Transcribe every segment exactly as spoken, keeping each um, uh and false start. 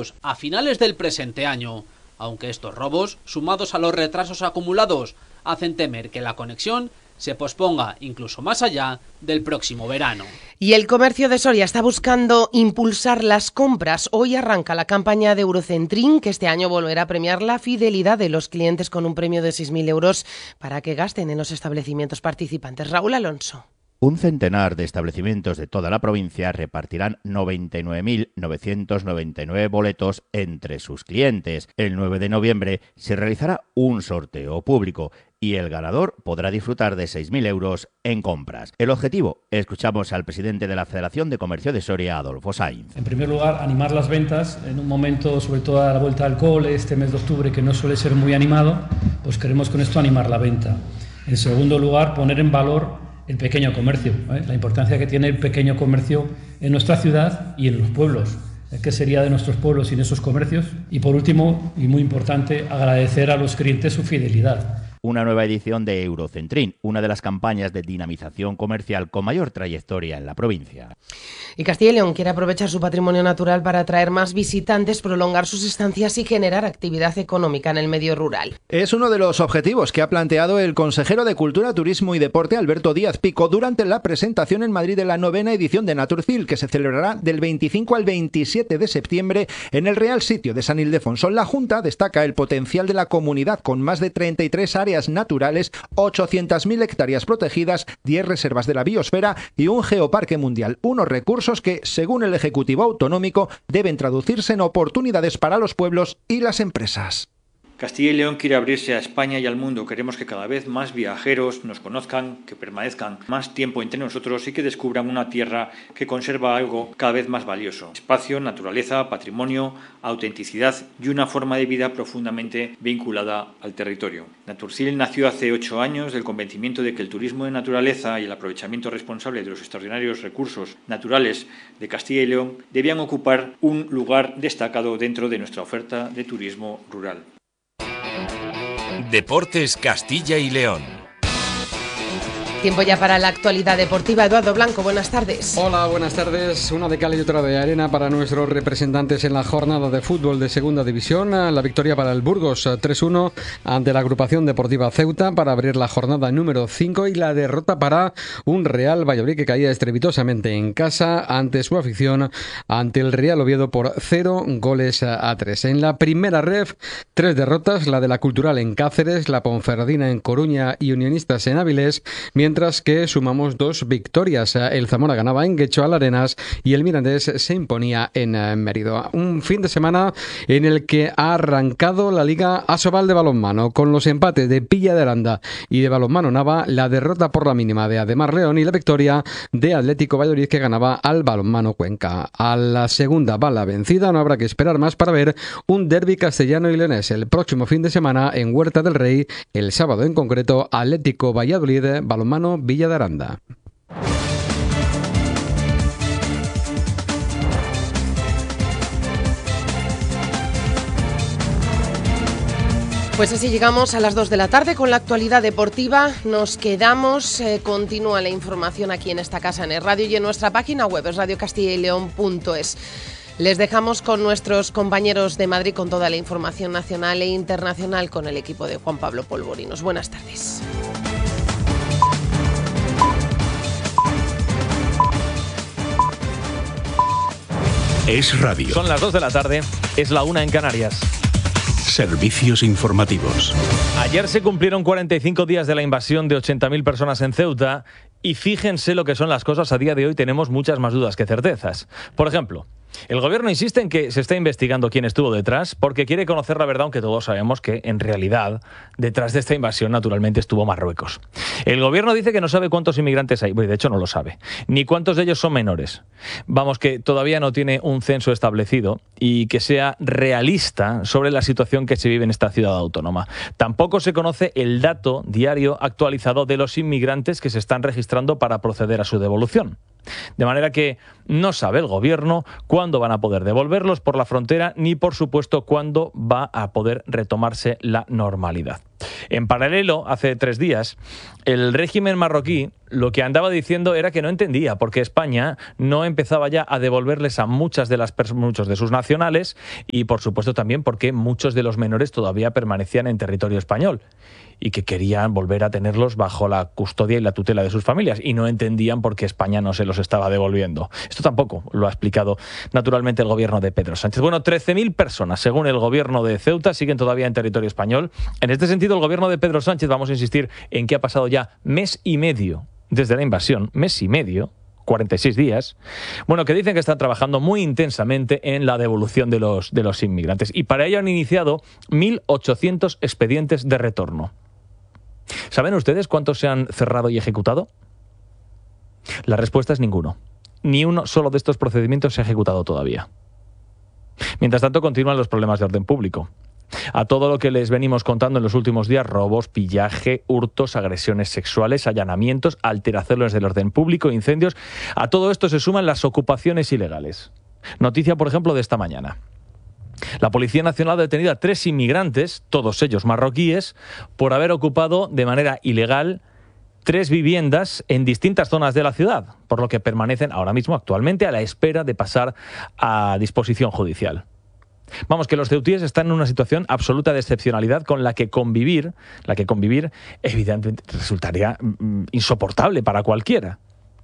previstos a finales del presente año, aunque estos robos, sumados a los retrasos acumulados, hacen temer que la conexión se posponga incluso más allá del próximo verano. Y el comercio de Soria está buscando impulsar las compras. Hoy arranca la campaña de Eurocentrin, que este año volverá a premiar la fidelidad de los clientes con un premio de seis mil euros para que gasten en los establecimientos participantes. Raúl Alonso. Un centenar de establecimientos de toda la provincia repartirán noventa y nueve mil novecientos noventa y nueve boletos entre sus clientes. El nueve de noviembre se realizará un sorteo público y el ganador podrá disfrutar de seis mil euros en compras. El objetivo, escuchamos al presidente de la Federación de Comercio de Soria, Adolfo Sainz. En primer lugar, animar las ventas en un momento, sobre todo a la vuelta al cole, este mes de octubre, que no suele ser muy animado, pues queremos con esto animar la venta. En segundo lugar, poner en valor el pequeño comercio, ¿eh? la importancia que tiene el pequeño comercio en nuestra ciudad y en los pueblos. ¿Qué sería de nuestros pueblos sin esos comercios? Y por último, y muy importante, agradecer a los clientes su fidelidad. Una nueva edición de Eurocentrin, una de las campañas de dinamización comercial con mayor trayectoria en la provincia. Y Castilla y León quiere aprovechar su patrimonio natural para atraer más visitantes, prolongar sus estancias y generar actividad económica en el medio rural. Es uno de los objetivos que ha planteado el consejero de Cultura, Turismo y Deporte, Alberto Díaz Pico, durante la presentación en Madrid de la novena edición de Naturcil, que se celebrará del veinticinco al veintisiete de septiembre en el Real Sitio de San Ildefonso. La Junta destaca el potencial de la comunidad, con más de treinta y tres áreas naturales, ochocientas mil hectáreas protegidas, diez reservas de la biosfera y un geoparque mundial. Unos recursos que, según el Ejecutivo Autonómico, deben traducirse en oportunidades para los pueblos y las empresas. Castilla y León quiere abrirse a España y al mundo. Queremos que cada vez más viajeros nos conozcan, que permanezcan más tiempo entre nosotros y que descubran una tierra que conserva algo cada vez más valioso: espacio, naturaleza, patrimonio, autenticidad y una forma de vida profundamente vinculada al territorio. Naturcil nació hace ocho años del convencimiento de que el turismo de naturaleza y el aprovechamiento responsable de los extraordinarios recursos naturales de Castilla y León debían ocupar un lugar destacado dentro de nuestra oferta de turismo rural. Deportes Castilla y León. Tiempo ya para la actualidad deportiva. Eduardo Blanco, buenas tardes. Hola, buenas tardes. Una de cal y otra de arena para nuestros representantes en la jornada de fútbol de Segunda División. La victoria para el Burgos tres uno ante la agrupación deportiva Ceuta para abrir la jornada número cinco, y la derrota para un Real Valladolid que caía estrepitosamente en casa ante su afición ante el Real Oviedo por cero goles a tres. En la primera ref, tres derrotas: la de la Cultural en Cáceres, la Ponferradina en Coruña y Unionistas en Avilés, mientras Mientras que sumamos dos victorias. El Zamora ganaba en Guecho al Arenas y el Mirandés se imponía en Mérida. Un fin de semana en el que ha arrancado la Liga Asobal de balonmano con los empates de Villa de Aranda y de Balonmano Nava, la derrota por la mínima de Ademar León y la victoria de Atlético Valladolid, que ganaba al Balonmano Cuenca. A la segunda bala vencida, no habrá que esperar más para ver un derbi castellano y leonés el próximo fin de semana en Huerta del Rey, el sábado en concreto, Atlético Valladolid, Balonmano Villa de Aranda. Pues así llegamos a las dos de la tarde con la actualidad deportiva. Nos quedamos, eh, continúa la información aquí en esta casa en el radio y en nuestra página web, es radio castilla y león punto es. Les dejamos con nuestros compañeros de Madrid con toda la información nacional e internacional con el equipo de Juan Pablo Polvorinos. Buenas tardes. Es radio. Son las dos de la tarde, es la una en Canarias. Servicios informativos. Ayer se cumplieron cuarenta y cinco días de la invasión de ochenta mil personas en Ceuta y fíjense lo que son las cosas. A día de hoy tenemos muchas más dudas que certezas. Por ejemplo, el gobierno insiste en que se está investigando quién estuvo detrás porque quiere conocer la verdad, aunque todos sabemos que, en realidad, detrás de esta invasión naturalmente estuvo Marruecos. El gobierno dice que no sabe cuántos inmigrantes hay, bueno, de hecho no lo sabe, ni cuántos de ellos son menores. Vamos, que todavía no tiene un censo establecido y que sea realista sobre la situación que se vive en esta ciudad autónoma. Tampoco se conoce el dato diario actualizado de los inmigrantes que se están registrando para proceder a su devolución. De manera que no sabe el gobierno cuándo van a poder devolverlos por la frontera, ni por supuesto cuándo va a poder retomarse la normalidad. En paralelo, hace tres días, el régimen marroquí lo que andaba diciendo era que no entendía por qué España no empezaba ya a devolverles a muchas de las muchos de sus nacionales y, por supuesto, también porque muchos de los menores todavía permanecían en territorio español y que querían volver a tenerlos bajo la custodia y la tutela de sus familias y no entendían por qué España no se los estaba devolviendo. Esto tampoco lo ha explicado naturalmente el gobierno de Pedro Sánchez. Bueno, trece mil personas, según el gobierno de Ceuta, siguen todavía en territorio español. En este sentido, el gobierno de Pedro Sánchez, vamos a insistir en que ha pasado ya mes y medio desde la invasión, mes y medio, cuarenta y seis días, bueno, que dicen que están trabajando muy intensamente en la devolución de los, de los inmigrantes. Y para ello han iniciado mil ochocientos expedientes de retorno. ¿Saben ustedes cuántos se han cerrado y ejecutado? La respuesta es ninguno. Ni uno solo de estos procedimientos se ha ejecutado todavía. Mientras tanto, continúan los problemas de orden público. A todo lo que les venimos contando en los últimos días, robos, pillaje, hurtos, agresiones sexuales, allanamientos, alteraciones del orden público, incendios, a todo esto se suman las ocupaciones ilegales. Noticia, por ejemplo, de esta mañana. La Policía Nacional ha detenido a tres inmigrantes, todos ellos marroquíes, por haber ocupado de manera ilegal tres viviendas en distintas zonas de la ciudad, por lo que permanecen ahora mismo actualmente a la espera de pasar a disposición judicial. Vamos, que los ceutíes están en una situación absoluta de excepcionalidad con la que convivir, la que convivir evidentemente resultaría mm, insoportable para cualquiera.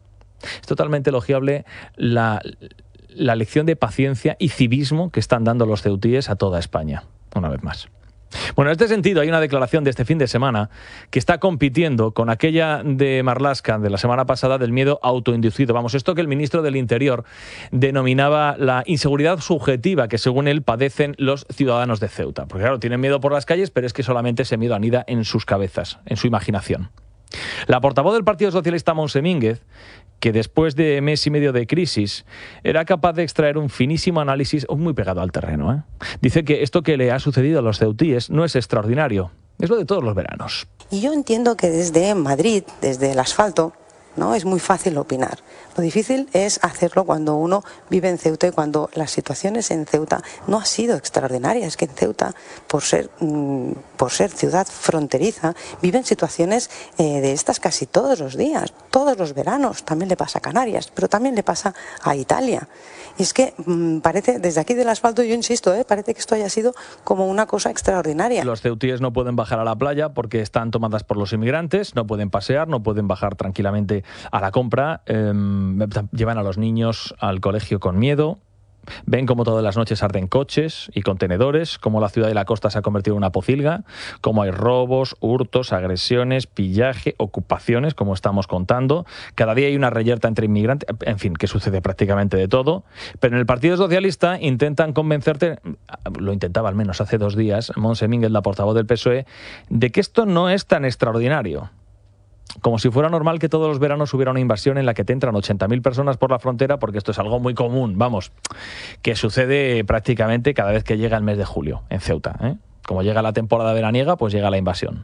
Es totalmente elogiable la, la lección de paciencia y civismo que están dando los ceutíes a toda España, una vez más. Bueno, en este sentido hay una declaración de este fin de semana que está compitiendo con aquella de Marlaska de la semana pasada del miedo autoinducido. Vamos, esto que el ministro del Interior denominaba la inseguridad subjetiva que según él padecen los ciudadanos de Ceuta. Porque claro, tienen miedo por las calles, pero es que solamente ese miedo anida en sus cabezas, en su imaginación. La portavoz del Partido Socialista, Montse Mínguez, que después de mes y medio de crisis era capaz de extraer un finísimo análisis muy pegado al terreno, ¿eh? Dice que esto que le ha sucedido a los ceutíes no es extraordinario, es lo de todos los veranos. Y yo entiendo que desde Madrid, desde el asfalto, ¿no?, es muy fácil opinar. Lo difícil es hacerlo cuando uno vive en Ceuta y cuando las situaciones en Ceuta no han sido extraordinarias. Es que en Ceuta, por ser, mmm, por ser ciudad fronteriza, viven situaciones eh, de estas casi todos los días, todos los veranos. También le pasa a Canarias, pero también le pasa a Italia. Y es que mmm, parece, desde aquí del asfalto, yo insisto, ¿eh? parece que esto haya sido como una cosa extraordinaria. Los ceutíes no pueden bajar a la playa porque están tomadas por los inmigrantes, no pueden pasear, no pueden bajar tranquilamente a la compra, eh, llevan a los niños al colegio con miedo, ven como todas las noches arden coches y contenedores, como la ciudad de la costa se ha convertido en una pocilga, como hay robos, hurtos, agresiones, pillaje, ocupaciones, como estamos contando. Cada día hay una reyerta entre inmigrantes, en fin, que sucede prácticamente de todo. Pero en el Partido Socialista intentan convencerte, lo intentaba al menos hace dos días, Montse Mínguez, la portavoz del P S O E, de que esto no es tan extraordinario. Como si fuera normal que todos los veranos hubiera una invasión en la que te entran ochenta mil personas por la frontera, porque esto es algo muy común, vamos, que sucede prácticamente cada vez que llega el mes de julio en Ceuta, ¿eh? Como llega la temporada veraniega, pues llega la invasión.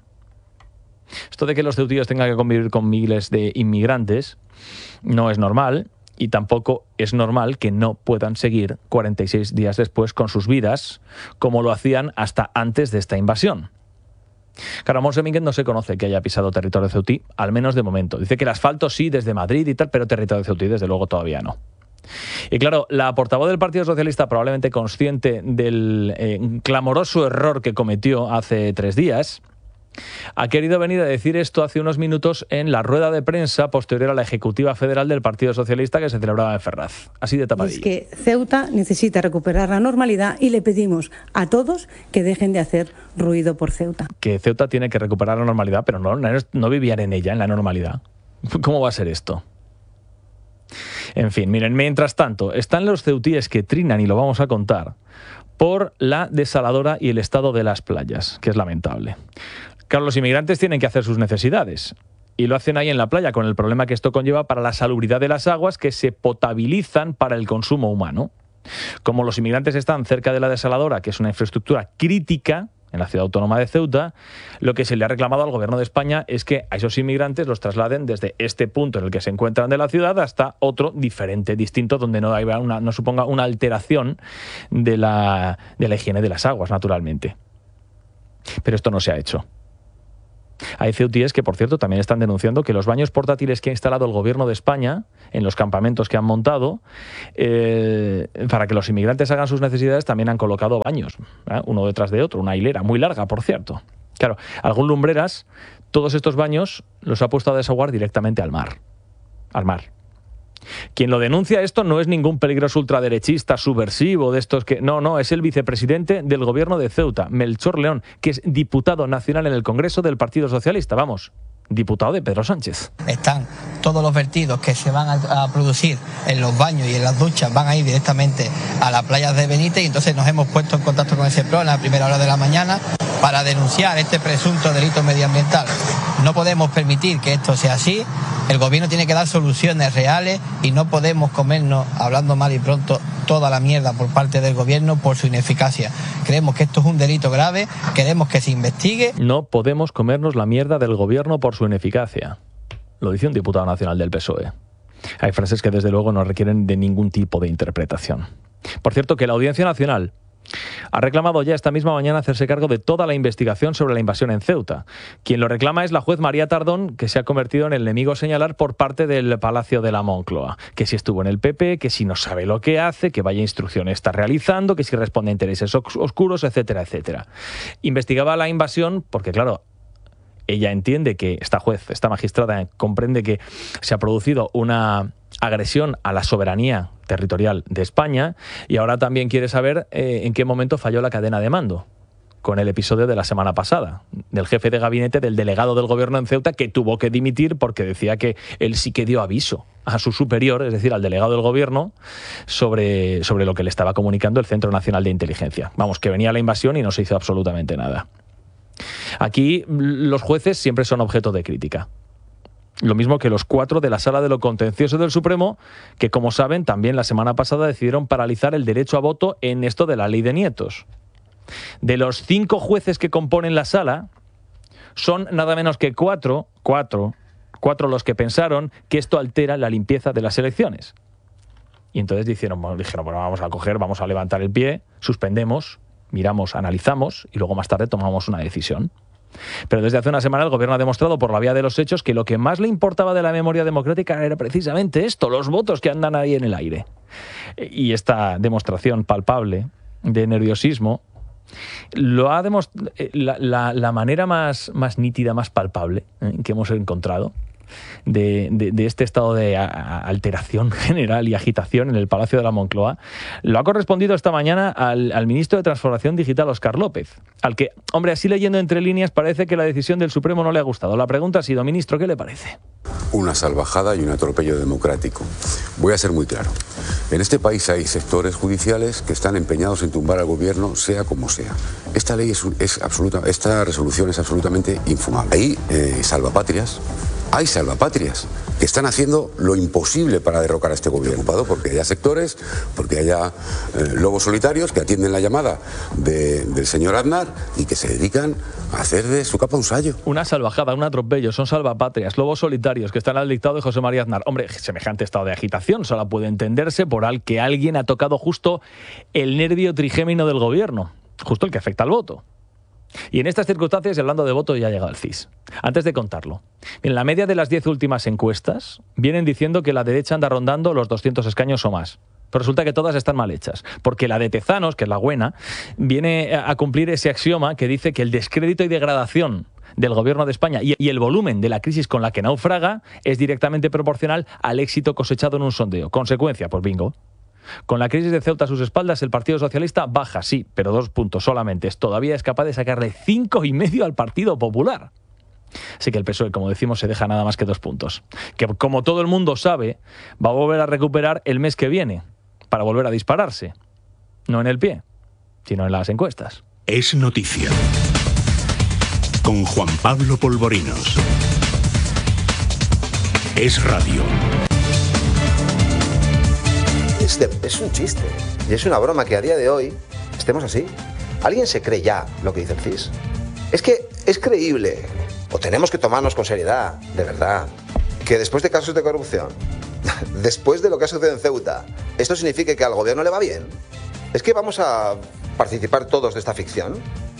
Esto de que los ceutíes tengan que convivir con miles de inmigrantes no es normal, y tampoco es normal que no puedan seguir cuarenta y seis días después con sus vidas, como lo hacían hasta antes de esta invasión. Claro, Montse Mínguez no se conoce que haya pisado territorio ceutí, al menos de momento. Dice que el asfalto sí, desde Madrid y tal, pero territorio ceutí desde luego todavía no. Y claro, la portavoz del Partido Socialista, probablemente consciente del eh, clamoroso error que cometió hace tres días, ha querido venir a decir esto hace unos minutos en la rueda de prensa posterior a la Ejecutiva Federal del Partido Socialista que se celebraba en Ferraz. Así de tapadillo. Es que Ceuta necesita recuperar la normalidad y le pedimos a todos que dejen de hacer ruido por Ceuta. Que Ceuta tiene que recuperar la normalidad, pero no, no vivían en ella, en la normalidad. ¿Cómo va a ser esto? En fin, miren, mientras tanto, están los ceutíes que trinan, y lo vamos a contar, por la desaladora y el estado de las playas, que es lamentable. Claro, los inmigrantes tienen que hacer sus necesidades y lo hacen ahí en la playa, con el problema que esto conlleva para la salubridad de las aguas que se potabilizan para el consumo humano. Como los inmigrantes están cerca de la desaladora, que es una infraestructura crítica en la ciudad autónoma de Ceuta, lo que se le ha reclamado al gobierno de España es que a esos inmigrantes los trasladen desde este punto en el que se encuentran de la ciudad hasta otro diferente, distinto, donde no, haya una, no suponga una alteración de la, de la higiene de las aguas, naturalmente. Pero esto no se ha hecho. Hay ceutíes que, por cierto, también están denunciando que los baños portátiles que ha instalado el gobierno de España en los campamentos que han montado, eh, para que los inmigrantes hagan sus necesidades, también han colocado baños, ¿eh? Uno detrás de otro, una hilera muy larga, por cierto. Claro, algún lumbreras, todos estos baños los ha puesto a desaguar directamente al mar. Al mar. Quien lo denuncia esto no es ningún peligroso ultraderechista subversivo de estos que... No, no, es el vicepresidente del gobierno de Ceuta, Melchor León, que es diputado nacional en el Congreso del Partido Socialista, vamos, diputado de Pedro Sánchez. Están todos los vertidos que se van a, a producir en los baños y en las duchas, van a ir directamente a las playas de Benítez, y entonces nos hemos puesto en contacto con ese PRO en la primera hora de la mañana para denunciar este presunto delito medioambiental. No podemos permitir que esto sea así. El gobierno tiene que dar soluciones reales y no podemos comernos, hablando mal y pronto, toda la mierda por parte del gobierno por su ineficacia. Creemos que esto es un delito grave, queremos que se investigue. No podemos comernos la mierda del gobierno por su ineficacia. Lo dice un diputado nacional del P S O E. Hay frases que desde luego no requieren de ningún tipo de interpretación. Por cierto, que la Audiencia Nacional ha reclamado ya esta misma mañana hacerse cargo de toda la investigación sobre la invasión en Ceuta. Quien lo reclama es la juez María Tardón, que se ha convertido en el enemigo a señalar por parte del Palacio de la Moncloa. Que si estuvo en el P P, que si no sabe lo que hace, que vaya instrucciones está realizando, que si responde a intereses oscuros, etcétera, etcétera. Investigaba la invasión porque, claro, ella entiende que, esta juez, esta magistrada, comprende que se ha producido una agresión a la soberanía territorial de España, y ahora también quiere saber eh, en qué momento falló la cadena de mando, con el episodio de la semana pasada, del jefe de gabinete del delegado del gobierno en Ceuta, que tuvo que dimitir porque decía que él sí que dio aviso a su superior, es decir, al delegado del gobierno, sobre, sobre lo que le estaba comunicando el Centro Nacional de Inteligencia. Vamos, que venía la invasión y no se hizo absolutamente nada. Aquí los jueces siempre son objeto de crítica. Lo mismo que los cuatro de la Sala de lo Contencioso del Supremo, que, como saben, también la semana pasada decidieron paralizar el derecho a voto en esto de la ley de nietos. De los cinco jueces que componen la sala, son nada menos que cuatro, cuatro, cuatro los que pensaron que esto altera la limpieza de las elecciones. Y entonces dijeron, bueno, dijeron, bueno, vamos a coger, vamos a levantar el pie, suspendemos, miramos, analizamos y luego más tarde tomamos una decisión. Pero desde hace una semana el gobierno ha demostrado por la vía de los hechos que lo que más le importaba de la memoria democrática era precisamente esto, los votos que andan ahí en el aire. Y esta demostración palpable de nerviosismo lo ha demostrado la, la, la manera más, más nítida, más palpable, ¿eh?, que hemos encontrado de, de, de este estado de a, a alteración general y agitación en el Palacio de la Moncloa, lo ha correspondido esta mañana al, al ministro de Transformación Digital, Óscar López, al que, hombre, así leyendo entre líneas, parece que la decisión del Supremo no le ha gustado. La pregunta ha sido, ministro, ¿qué le parece? Una salvajada y un atropello democrático. Voy a ser muy claro. En este país hay sectores judiciales que están empeñados en tumbar al gobierno, sea como sea. Esta ley es, es absoluta, esta resolución es absolutamente infumable. Hay eh, salvapatrias, hay salvapatrias que están haciendo lo imposible para derrocar a este gobierno, porque haya sectores, porque haya eh, lobos solitarios que atienden la llamada de, del señor Aznar y que se dedican a hacer de su capa un sayo. Una salvajada, un atropello, son salvapatrias, lobos solitarios que están al dictado de José María Aznar. Hombre, semejante estado de agitación solo puede entenderse por al que alguien ha tocado justo el nervio trigémino del gobierno, justo el que afecta al voto. Y en estas circunstancias, y hablando de voto, ya ha llegado el C I S. Antes de contarlo, en la media de las diez últimas encuestas vienen diciendo que la derecha anda rondando los doscientos escaños o más. Pero resulta que todas están mal hechas, porque la de Tezanos, que es la buena, viene a cumplir ese axioma que dice que el descrédito y degradación del gobierno de España y el volumen de la crisis con la que naufraga es directamente proporcional al éxito cosechado en un sondeo. Consecuencia, pues bingo. Con la crisis de Ceuta a sus espaldas, el Partido Socialista baja, sí, pero dos puntos solamente. Todavía es capaz de sacarle cinco y medio al Partido Popular. Así que el P S O E, como decimos, se deja nada más que dos puntos. Que, como todo el mundo sabe, va a volver a recuperar el mes que viene, para volver a dispararse. No en el pie, sino en las encuestas. Es noticia. Con Juan Pablo Polvorinos. Es radio. Es, de, es un chiste y es una broma que a día de hoy estemos así. ¿Alguien se cree ya lo que dice el C I S? Es que es creíble, o tenemos que tomarnos con seriedad, de verdad, que después de casos de corrupción, después de lo que ha sucedido en Ceuta, esto significa que al gobierno le va bien. ¿Es que vamos a participar todos de esta ficción?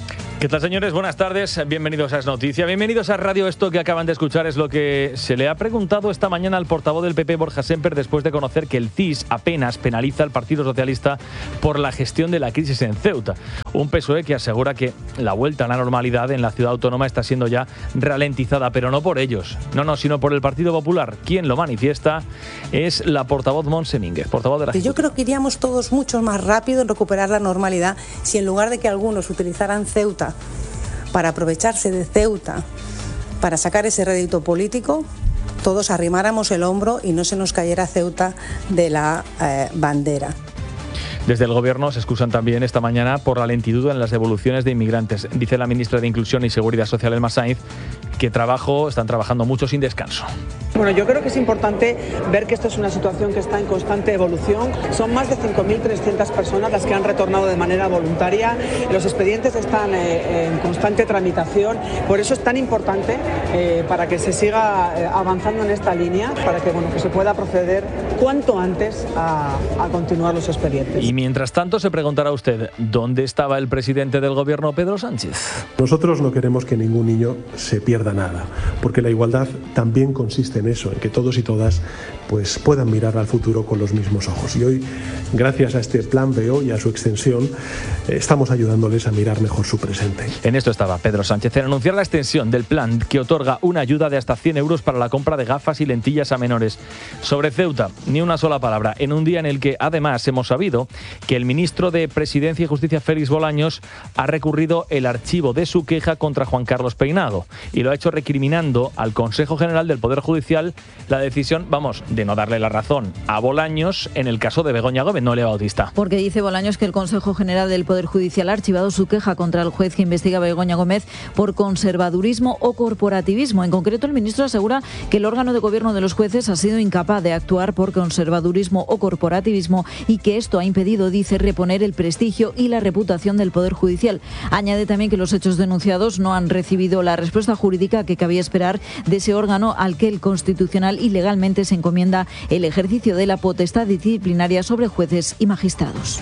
¿Qué tal, señores? Buenas tardes, bienvenidos a Es Noticia, bienvenidos a Radio. Esto que acaban de escuchar es lo que se le ha preguntado esta mañana al portavoz del P P, Borja Sémper, después de conocer que el C I S apenas penaliza al Partido Socialista por la gestión de la crisis en Ceuta. Un P S O E que asegura que la vuelta a la normalidad en la ciudad autónoma está siendo ya ralentizada, pero no por ellos, no, no, sino por el Partido Popular. Quien lo manifiesta es la portavoz Montse Mínguez, portavoz de la Yo creo que iríamos todos mucho más rápido en recuperar la normalidad si en lugar de que algunos utilizaran Ceuta para aprovecharse de Ceuta, para sacar ese rédito político, todos arrimáramos el hombro y no se nos cayera Ceuta de la eh, bandera. Desde el Gobierno se excusan también esta mañana por la lentitud en las devoluciones de inmigrantes. Dice la ministra de Inclusión y Seguridad Social, Elma Sainz, que trabajo, están trabajando mucho sin descanso. Bueno, yo creo que es importante ver que esto es una situación que está en constante evolución. Son más de cinco mil trescientas personas las que han retornado de manera voluntaria. Los expedientes están eh, en constante tramitación. Por eso es tan importante eh, para que se siga eh, avanzando en esta línea, para que, bueno, que se pueda proceder cuanto antes a, a continuar los expedientes. Y mientras tanto se preguntará usted, ¿dónde estaba el presidente del Gobierno, Pedro Sánchez? Nosotros no queremos que ningún niño se pierda nada, porque la igualdad también consiste en eso, en que todos y todas pues puedan mirar al futuro con los mismos ojos. Y hoy, gracias a este plan B E O y a su extensión, eh, estamos ayudándoles a mirar mejor su presente. En esto estaba Pedro Sánchez, en anunciar la extensión del plan que otorga una ayuda de hasta cien euros para la compra de gafas y lentillas a menores. Sobre Ceuta, ni una sola palabra, en un día en el que además hemos sabido que el ministro de Presidencia y Justicia, Félix Bolaños, ha recurrido el archivo de su queja contra Juan Carlos Peinado y lo ha hecho recriminando al Consejo General del Poder Judicial la decisión, vamos, de no darle la razón a Bolaños en el caso de Begoña Gómez, Noelia Bautista. Porque dice Bolaños que el Consejo General del Poder Judicial ha archivado su queja contra el juez que investiga a Begoña Gómez por conservadurismo o corporativismo. En concreto, el ministro asegura que el órgano de gobierno de los jueces ha sido incapaz de actuar por conservadurismo o corporativismo y que esto ha impedido, dice, reponer el prestigio y la reputación del Poder Judicial. Añade también que los hechos denunciados no han recibido la respuesta jurídica que cabía esperar de ese órgano al que el Constitucional y legalmente se encomienda el ejercicio de la potestad disciplinaria sobre jueces y magistrados.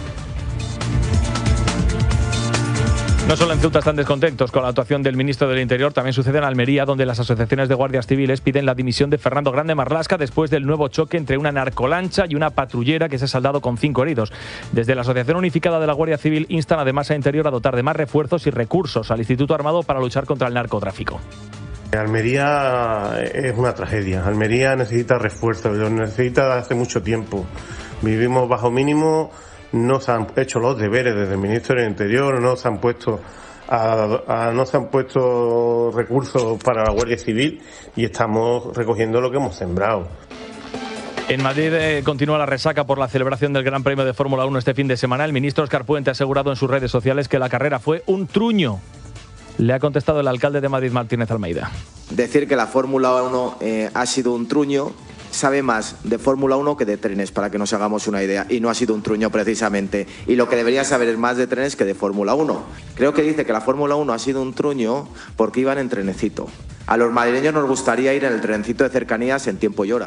No solo en Ceuta están descontentos con la actuación del ministro del Interior, también sucede en Almería, donde las asociaciones de guardias civiles piden la dimisión de Fernando Grande Marlasca después del nuevo choque entre una narcolancha y una patrullera que se ha saldado con cinco heridos. Desde la Asociación Unificada de la Guardia Civil instan además a Interior a dotar de más refuerzos y recursos al Instituto Armado para luchar contra el narcotráfico. Almería es una tragedia. Almería necesita refuerzos, lo necesita hace mucho tiempo. Vivimos bajo mínimo, no se han hecho los deberes desde el Ministerio del Interior, no se han puesto a, a, no se han puesto recursos para la Guardia Civil y estamos recogiendo lo que hemos sembrado. En Madrid eh, continúa la resaca por la celebración del Gran Premio de Fórmula uno este fin de semana. El ministro Óscar Puente ha asegurado en sus redes sociales que la carrera fue un truño. Le ha contestado el alcalde de Madrid, Martínez Almeida. Decir que la Fórmula uno eh, ha sido un truño sabe más de Fórmula uno que de trenes, para que nos hagamos una idea, y no ha sido un truño precisamente. Y lo que debería saber es más de trenes que de Fórmula uno. Creo que dice que la Fórmula uno ha sido un truño porque iban en trenecito. A los madrileños nos gustaría ir en el trenecito de cercanías en tiempo y hora.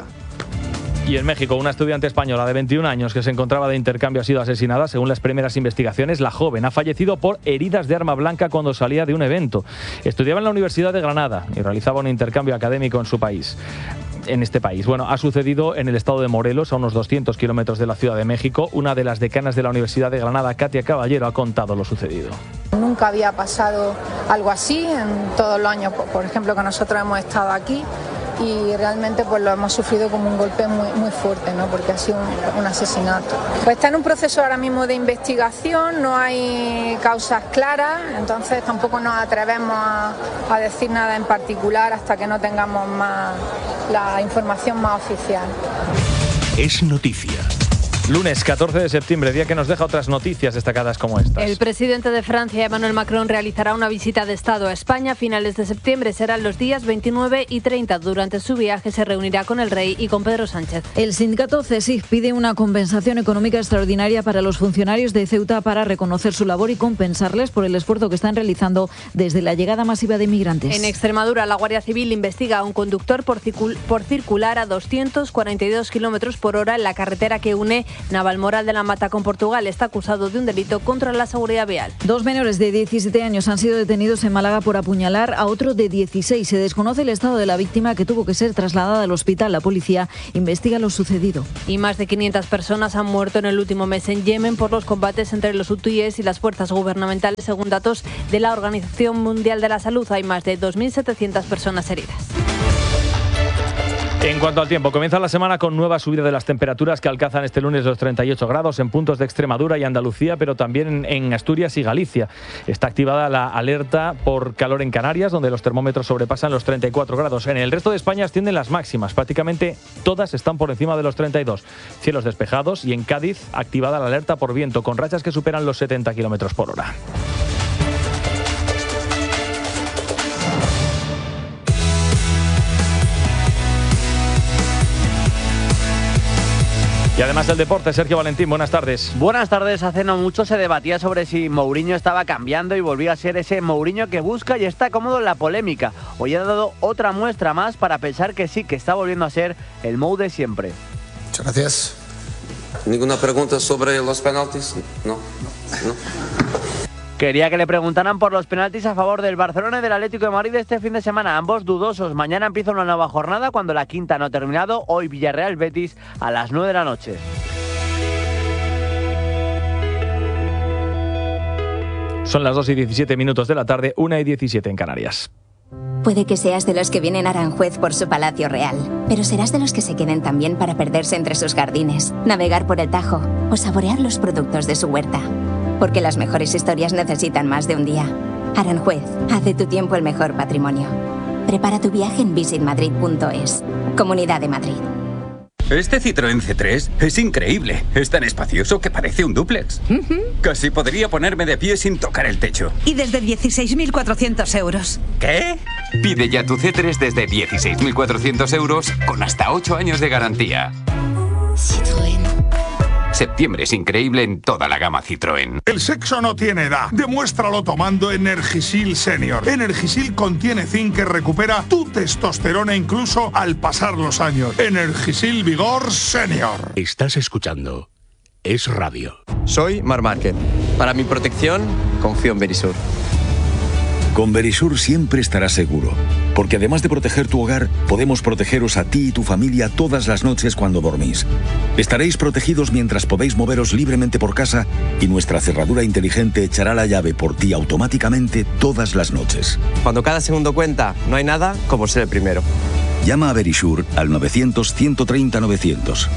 Y en México, una estudiante española de veintiún años que se encontraba de intercambio ha sido asesinada. Según las primeras investigaciones, la joven ha fallecido por heridas de arma blanca cuando salía de un evento. Estudiaba en la Universidad de Granada y realizaba un intercambio académico en su país. En este país. Bueno, ha sucedido en el estado de Morelos, a unos doscientos kilómetros de la Ciudad de México. Una de las decanas de la Universidad de Granada, Katia Caballero, ha contado lo sucedido. Nunca había pasado algo así en todos los años, por ejemplo, que nosotros hemos estado aquí. Y realmente pues lo hemos sufrido como un golpe muy, muy fuerte, ¿no? Porque ha sido un, un asesinato. Pues está en un proceso ahora mismo de investigación, no hay causas claras, entonces tampoco nos atrevemos a, a decir nada en particular hasta que no tengamos más la información más oficial. Es noticia. Lunes catorce de septiembre, día que nos deja otras noticias destacadas como estas. El presidente de Francia, Emmanuel Macron, realizará una visita de Estado a España a finales de septiembre. Serán los días veintinueve y treinta. Durante su viaje se reunirá con el rey y con Pedro Sánchez. El sindicato CESIF pide una compensación económica extraordinaria para los funcionarios de Ceuta para reconocer su labor y compensarles por el esfuerzo que están realizando desde la llegada masiva de inmigrantes. En Extremadura, la Guardia Civil investiga a un conductor por, circul- por circular a doscientos cuarenta y dos kilómetros por hora en la carretera que une Navalmoral de la Mata con Portugal está acusado de un delito contra la seguridad vial. Dos menores de diecisiete años han sido detenidos en Málaga por apuñalar a otro de dieciséis. Se desconoce el estado de la víctima, que tuvo que ser trasladada al hospital. La policía investiga lo sucedido. Y más de quinientas personas han muerto en el último mes en Yemen por los combates entre los hutíes y las fuerzas gubernamentales, según datos de la Organización Mundial de la Salud. Hay más de dos mil setecientas personas heridas. En cuanto al tiempo, comienza la semana con nueva subida de las temperaturas que alcanzan este lunes los treinta y ocho grados en puntos de Extremadura y Andalucía, pero también en Asturias y Galicia. Está activada la alerta por calor en Canarias, donde los termómetros sobrepasan los treinta y cuatro grados. En el resto de España ascienden las máximas, prácticamente todas están por encima de los treinta y dos. Cielos despejados y en Cádiz activada la alerta por viento, con rachas que superan los setenta kilómetros por hora. Y además del deporte, Sergio Valentín, buenas tardes. Buenas tardes. Hace no mucho se debatía sobre si Mourinho estaba cambiando y volvía a ser ese Mourinho que busca y está cómodo en la polémica. Hoy ha dado otra muestra más para pensar que sí, que está volviendo a ser el Mou de siempre. Muchas gracias. ¿Ninguna pregunta sobre los penaltis? No, no. Quería que le preguntaran por los penaltis a favor del Barcelona y del Atlético de Madrid este fin de semana. Ambos dudosos. Mañana empieza una nueva jornada cuando la quinta no ha terminado. Hoy Villarreal-Betis a las nueve de la noche. Son las dos y diecisiete minutos de la tarde, una y diecisiete en Canarias. Puede que seas de los que vienen a Aranjuez por su palacio real, pero serás de los que se queden también para perderse entre sus jardines, navegar por el Tajo o saborear los productos de su huerta. Porque las mejores historias necesitan más de un día. Aranjuez, haz de tu tiempo el mejor patrimonio. Prepara tu viaje en visit madrid punto es. Comunidad de Madrid. Este Citroën C tres es increíble. Es tan espacioso que parece un dúplex. Uh-huh. Casi podría ponerme de pie sin tocar el techo. Y desde dieciséis mil cuatrocientos euros. ¿Qué? Pide ya tu C tres desde dieciséis mil cuatrocientos euros con hasta ocho años de garantía. Citroën. Septiembre es increíble en toda la gama Citroën. El sexo no tiene edad. Demuéstralo tomando Energisil Senior. Energisil contiene zinc que recupera tu testosterona incluso al pasar los años. Energisil Vigor Senior. Estás escuchando Es Radio. Soy Mar Márquez. Para mi protección, confío en Verisur. Con Verisur siempre estarás seguro, porque además de proteger tu hogar, podemos protegeros a ti y tu familia todas las noches cuando dormís. Estaréis protegidos mientras podéis moveros libremente por casa y nuestra cerradura inteligente echará la llave por ti automáticamente todas las noches. Cuando cada segundo cuenta, no hay nada como ser el primero. Llama a Verisur al novecientos, ciento treinta, novecientos.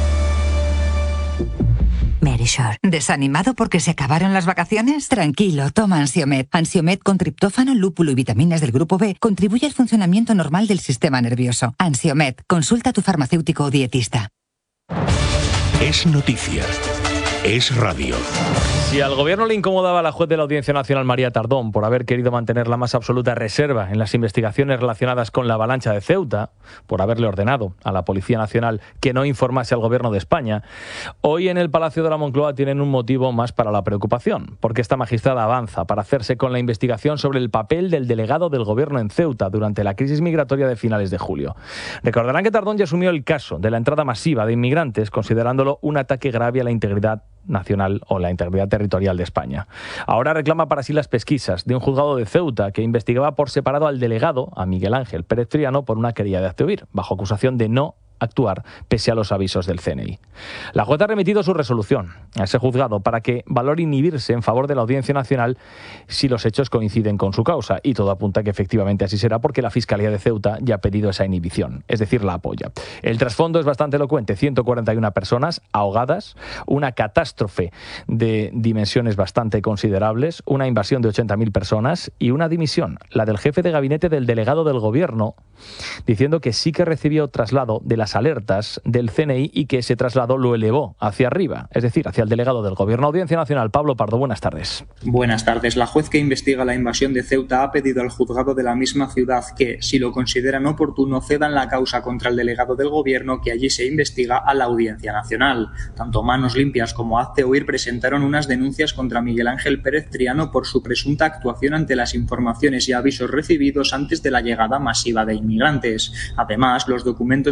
Verisur. ¿Desanimado porque se acabaron las vacaciones? Tranquilo, toma Ansiomed. Ansiomed con triptófano, lúpulo y vitaminas del grupo B contribuye al funcionamiento normal del sistema nervioso. Ansiomed. Consulta a tu farmacéutico o dietista. Es noticia. Es radio. Si al gobierno le incomodaba a la juez de la Audiencia Nacional María Tardón por haber querido mantener la más absoluta reserva en las investigaciones relacionadas con la avalancha de Ceuta, por haberle ordenado a la Policía Nacional que no informase al gobierno de España, hoy en el Palacio de la Moncloa tienen un motivo más para la preocupación, porque esta magistrada avanza para hacerse con la investigación sobre el papel del delegado del gobierno en Ceuta durante la crisis migratoria de finales de julio. Recordarán que Tardón ya asumió el caso de la entrada masiva de inmigrantes, considerándolo un ataque grave a la integridad nacional o la integridad territorial de España. Ahora reclama para sí las pesquisas de un juzgado de Ceuta que investigaba por separado al delegado, a Miguel Ángel Pérez Triano, por una querella de acto-huir, bajo acusación de no actuar pese a los avisos del C N I. La jueza ha remitido su resolución a ese juzgado para que valore inhibirse en favor de la Audiencia Nacional si los hechos coinciden con su causa, y todo apunta que efectivamente así será porque la Fiscalía de Ceuta ya ha pedido esa inhibición, es decir, la apoya. El trasfondo es bastante elocuente: ciento cuarenta y una personas ahogadas, una catástrofe de dimensiones bastante considerables, una invasión de ochenta mil personas y una dimisión, la del jefe de gabinete del delegado del gobierno, diciendo que sí que recibió traslado de la alertas del C N I y que ese traslado lo elevó hacia arriba, es decir, hacia el delegado del Gobierno. Audiencia Nacional, Pablo Pardo, buenas tardes. Buenas tardes. La juez que investiga la invasión de Ceuta ha pedido al juzgado de la misma ciudad que, si lo consideran oportuno, cedan la causa contra el delegado del Gobierno que allí se investiga a la Audiencia Nacional. Tanto Manos Limpias como Hazte Oír presentaron unas denuncias contra Miguel Ángel Pérez Triano por su presunta actuación ante las informaciones y avisos recibidos antes de la llegada masiva de inmigrantes. Además, los documentos desclasificados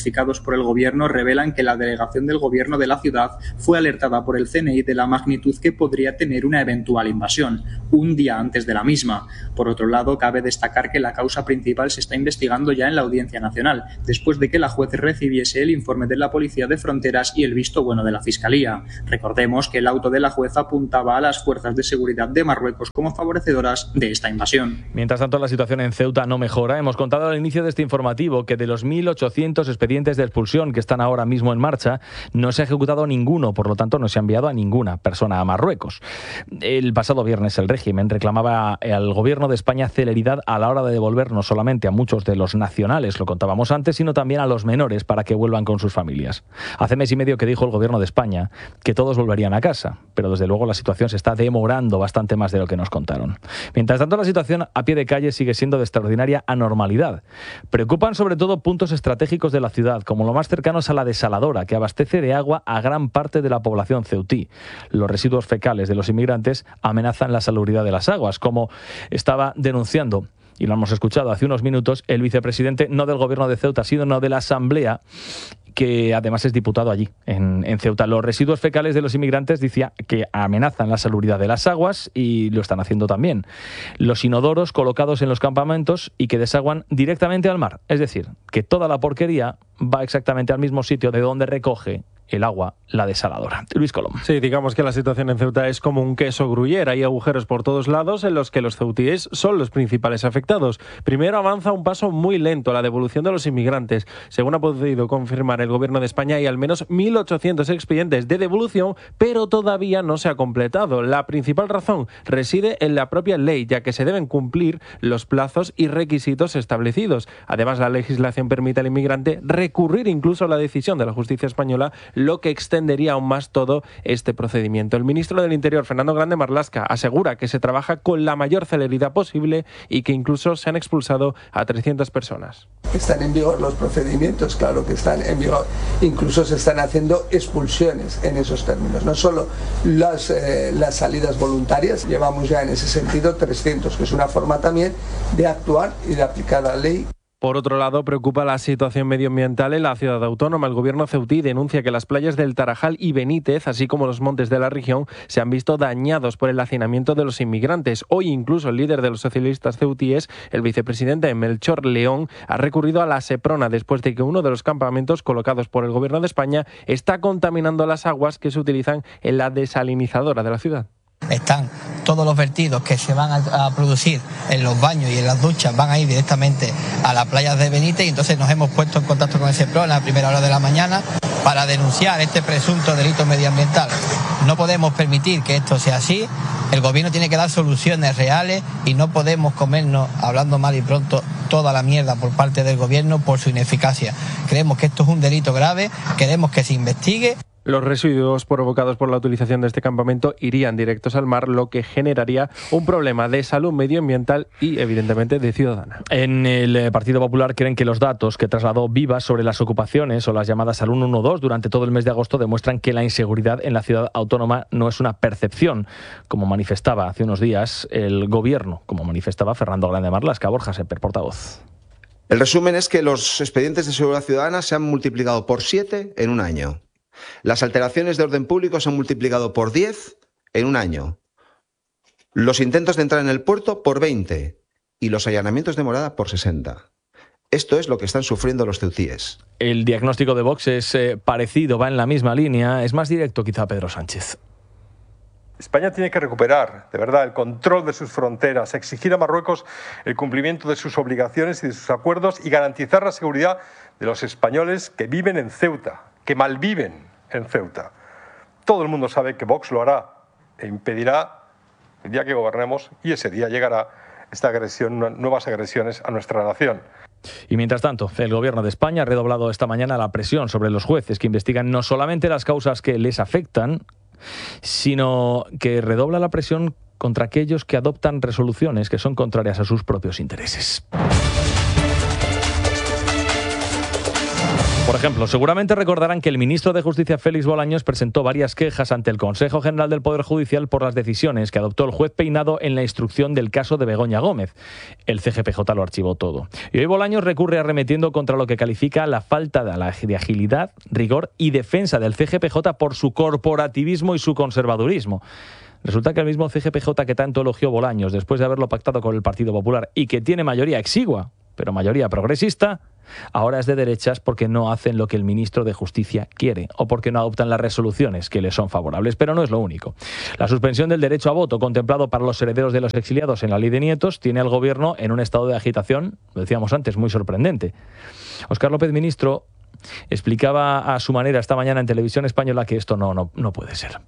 clasificados por el gobierno revelan que la delegación del gobierno de la ciudad fue alertada por el C N I de la magnitud que podría tener una eventual invasión, un día antes de la misma. Por otro lado, cabe destacar que la causa principal se está investigando ya en la Audiencia Nacional, después de que la juez recibiese el informe de la Policía de Fronteras y el visto bueno de la Fiscalía. Recordemos que el auto de la juez apuntaba a las fuerzas de seguridad de Marruecos como favorecedoras de esta invasión. Mientras tanto, la situación en Ceuta no mejora. Hemos contado al inicio de este informativo que de los mil ochocientos expedientes de expulsión que están ahora mismo en marcha, no se ha ejecutado ninguno, por lo tanto no se ha enviado a ninguna persona a Marruecos. El pasado viernes el régimen reclamaba al gobierno de España celeridad a la hora de devolver no solamente a muchos de los nacionales, lo contábamos antes, sino también a los menores para que vuelvan con sus familias. Hace mes y medio que dijo el gobierno de España que todos volverían a casa, pero desde luego la situación se está demorando bastante más de lo que nos contaron. Mientras tanto, la situación a pie de calle sigue siendo de extraordinaria anormalidad. Preocupan sobre todo puntos estratégicos de la ciudad, como lo más cercanos a la desaladora, que abastece de agua a gran parte de la población ceutí. Los residuos fecales de los inmigrantes amenazan la salubridad de las aguas, como estaba denunciando, y lo hemos escuchado hace unos minutos, el vicepresidente no del gobierno de Ceuta, sino de la Asamblea, que además es diputado allí, en, en Ceuta. Los residuos fecales de los inmigrantes, decía, que amenazan la salubridad de las aguas, y lo están haciendo también. Los inodoros colocados en los campamentos y que desaguan directamente al mar. Es decir, que toda la porquería va exactamente al mismo sitio de donde recoge el agua la desaladora. Luis Colom. Sí, digamos que la situación en Ceuta es como un queso gruyere. Hay agujeros por todos lados en los que los ceutíes son los principales afectados. Primero avanza un paso muy lento la devolución de los inmigrantes. Según ha podido confirmar el gobierno de España, hay al menos mil ochocientos expedientes de devolución, pero todavía no se ha completado. La principal razón reside en la propia ley, ya que se deben cumplir los plazos y requisitos establecidos. Además, la legislación permite al inmigrante recurrir incluso a la decisión de la justicia española, lo que extendería aún más todo este procedimiento. El ministro del Interior, Fernando Grande Marlaska, asegura que se trabaja con la mayor celeridad posible y que incluso se han expulsado a trescientas personas. Están en vigor los procedimientos, claro que están en vigor. Incluso se están haciendo expulsiones en esos términos. No solo las, eh, las salidas voluntarias, llevamos ya en ese sentido trescientos, que es una forma también de actuar y de aplicar la ley. Por otro lado, preocupa la situación medioambiental en la ciudad autónoma. El gobierno ceutí denuncia que las playas del Tarajal y Benítez, así como los montes de la región, se han visto dañados por el hacinamiento de los inmigrantes. Hoy incluso el líder de los socialistas ceutíes, el vicepresidente Melchor León, ha recurrido a la Seprona después de que uno de los campamentos colocados por el gobierno de España está contaminando las aguas que se utilizan en la desalinizadora de la ciudad. Están todos los vertidos que se van a, a producir en los baños y en las duchas, van a ir directamente a las playas de Benítez, y entonces nos hemos puesto en contacto con el Seprona a la primera hora de la mañana para denunciar este presunto delito medioambiental. No podemos permitir que esto sea así. El gobierno tiene que dar soluciones reales y no podemos comernos, hablando mal y pronto, toda la mierda por parte del gobierno por su ineficacia. Creemos que esto es un delito grave, queremos que se investigue. Los residuos provocados por la utilización de este campamento irían directos al mar, lo que generaría un problema de salud medioambiental y, evidentemente, de ciudadana. En el Partido Popular creen que los datos que trasladó Vivas sobre las ocupaciones o las llamadas al ciento doce durante todo el mes de agosto demuestran que la inseguridad en la ciudad autónoma no es una percepción, como manifestaba hace unos días el gobierno, como manifestaba Fernando Grande Marlaska. Borja Semper, portavoz. El resumen es que los expedientes de seguridad ciudadana se han multiplicado por siete en un año. Las alteraciones de orden público se han multiplicado por diez en un año. Los intentos de entrar en el puerto por veinte y los allanamientos de morada por sesenta. Esto es lo que están sufriendo los ceutíes. El diagnóstico de Vox es eh, parecido, va en la misma línea, es más directo quizá Pedro Sánchez. España tiene que recuperar, de verdad, el control de sus fronteras, exigir a Marruecos el cumplimiento de sus obligaciones y de sus acuerdos y garantizar la seguridad de los españoles que viven en Ceuta, que malviven en Ceuta. Todo el mundo sabe que Vox lo hará e impedirá el día que gobernemos, y ese día llegará esta agresión, nuevas agresiones a nuestra nación. Y mientras tanto, el gobierno de España ha redoblado esta mañana la presión sobre los jueces que investigan no solamente las causas que les afectan, sino que redobla la presión contra aquellos que adoptan resoluciones que son contrarias a sus propios intereses. Por ejemplo, seguramente recordarán que el ministro de Justicia, Félix Bolaños, presentó varias quejas ante el Consejo General del Poder Judicial por las decisiones que adoptó el juez Peinado en la instrucción del caso de Begoña Gómez. El C G P J lo archivó todo. Y hoy Bolaños recurre arremetiendo contra lo que califica la falta de agilidad, rigor y defensa del C G P J por su corporativismo y su conservadurismo. Resulta que el mismo C G P J que tanto elogió Bolaños después de haberlo pactado con el Partido Popular y que tiene mayoría exigua, pero mayoría progresista, ahora es de derechas porque no hacen lo que el ministro de Justicia quiere o porque no adoptan las resoluciones que les son favorables. Pero no es lo único. La suspensión del derecho a voto contemplado para los herederos de los exiliados en la ley de nietos tiene al gobierno en un estado de agitación, lo decíamos antes, muy sorprendente. Óscar López, ministro, explicaba a su manera esta mañana en Televisión Española que esto no, no, no puede ser.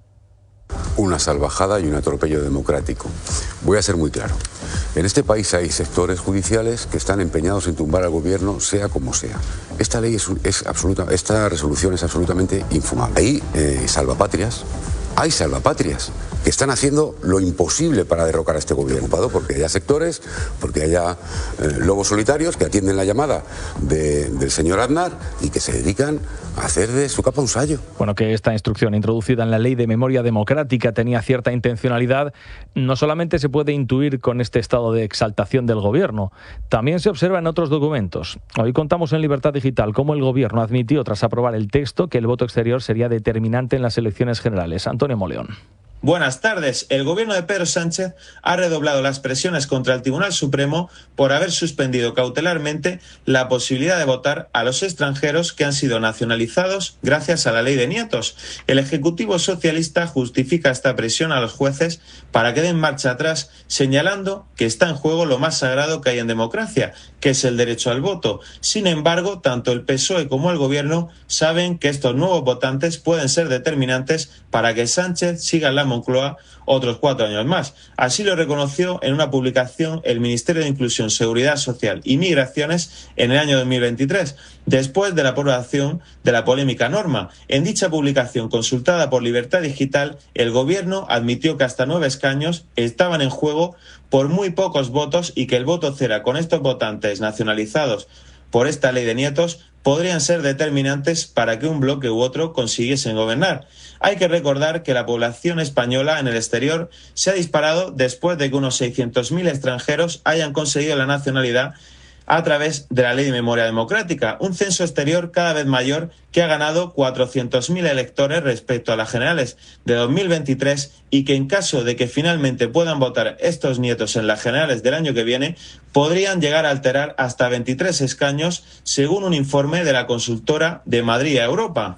Una salvajada y un atropello democrático. Voy a ser muy claro. En este país hay sectores judiciales que están empeñados en tumbar al gobierno, sea como sea. Esta ley es, es absoluta, esta resolución es absolutamente infumable. Hay eh, salvapatrias, hay salvapatrias que están haciendo lo imposible para derrocar a este gobierno, porque haya sectores, porque haya eh, lobos solitarios que atienden la llamada de, del señor Aznar y que se dedican a hacer de su capa un sayo. Bueno, que esta instrucción introducida en la Ley de Memoria Democrática tenía cierta intencionalidad, no solamente se puede intuir con este estado de exaltación del gobierno, también se observa en otros documentos. Hoy contamos en Libertad Digital cómo el gobierno admitió, tras aprobar el texto, que el voto exterior sería determinante en las elecciones generales. Antonio Moleón. Buenas tardes. El gobierno de Pedro Sánchez ha redoblado las presiones contra el Tribunal Supremo por haber suspendido cautelarmente la posibilidad de votar a los extranjeros que han sido nacionalizados gracias a la ley de nietos. El Ejecutivo socialista justifica esta presión a los jueces para que den marcha atrás, señalando que está en juego lo más sagrado que hay en democracia, que es el derecho al voto. Sin embargo, tanto el P S O E como el gobierno saben que estos nuevos votantes pueden ser determinantes para que Sánchez siga en la Moncloa otros cuatro años más. Así lo reconoció en una publicación el Ministerio de Inclusión, Seguridad Social y Migraciones en el año dos mil veintitrés, después de la aprobación de la polémica norma. En dicha publicación, consultada por Libertad Digital, el gobierno admitió que hasta nueve escaños estaban en juego por muy pocos votos y que el voto cera con estos votantes nacionalizados por esta ley de nietos podrían ser determinantes para que un bloque u otro consiguiesen gobernar. Hay que recordar que la población española en el exterior se ha disparado después de que unos seiscientos mil extranjeros hayan conseguido la nacionalidad a través de la Ley de Memoria Democrática, un censo exterior cada vez mayor que ha ganado cuatrocientos mil electores respecto a las generales de dos mil veintitrés y que en caso de que finalmente puedan votar estos nietos en las generales del año que viene, podrían llegar a alterar hasta veintitrés escaños, según un informe de la consultora de Madrid a Europa.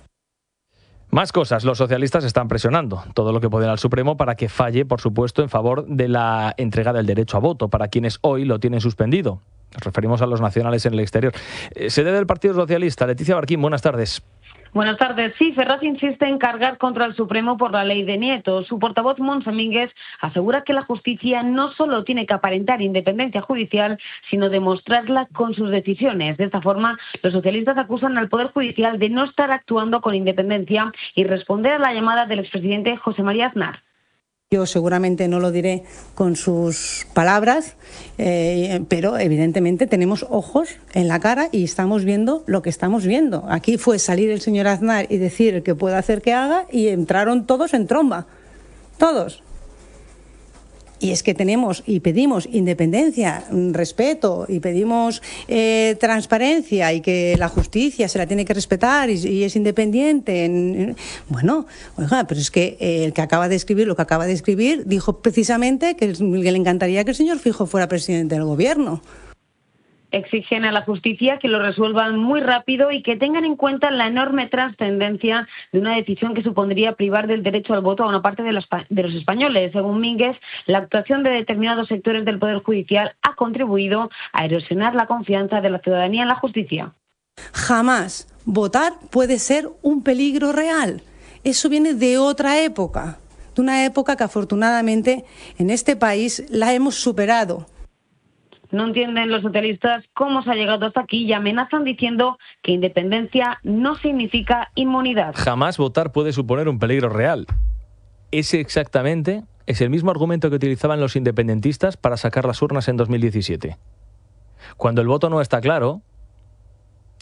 Más cosas. Los socialistas están presionando todo lo que pueden al Supremo para que falle, por supuesto, en favor de la entrega del derecho a voto para quienes hoy lo tienen suspendido. Nos referimos a los nacionales en el exterior. Eh, sede del Partido Socialista, Leticia Barquín, buenas tardes. Buenas tardes. Sí, Ferraz insiste en cargar contra el Supremo por la ley de nietos. Su portavoz, Mons Domínguez, asegura que la justicia no solo tiene que aparentar independencia judicial, sino demostrarla con sus decisiones. De esta forma, los socialistas acusan al Poder Judicial de no estar actuando con independencia y responder a la llamada del expresidente José María Aznar. Yo seguramente no lo diré con sus palabras, eh, pero evidentemente tenemos ojos en la cara y estamos viendo lo que estamos viendo. Aquí fue salir el señor Aznar y decir que puede hacer que haga y entraron todos en tromba, todos. Y es que tenemos y pedimos independencia, respeto y pedimos eh, transparencia y que la justicia se la tiene que respetar y, y es independiente. Bueno, oiga, pero es que eh, el que acaba de escribir lo que acaba de escribir dijo precisamente que, que le encantaría que el señor Feijóo fuera presidente del gobierno. Exigen a la justicia que lo resuelvan muy rápido y que tengan en cuenta la enorme trascendencia de una decisión que supondría privar del derecho al voto a una parte de los, de los españoles. Según Mínguez, la actuación de determinados sectores del Poder Judicial ha contribuido a erosionar la confianza de la ciudadanía en la justicia. Jamás votar puede ser un peligro real. Eso viene de otra época, de una época que afortunadamente en este país la hemos superado. No entienden los socialistas cómo se ha llegado hasta aquí y amenazan diciendo que independencia no significa inmunidad. Jamás votar puede suponer un peligro real. Ese exactamente es el mismo argumento que utilizaban los independentistas para sacar las urnas en dos mil diecisiete. Cuando el voto no está claro,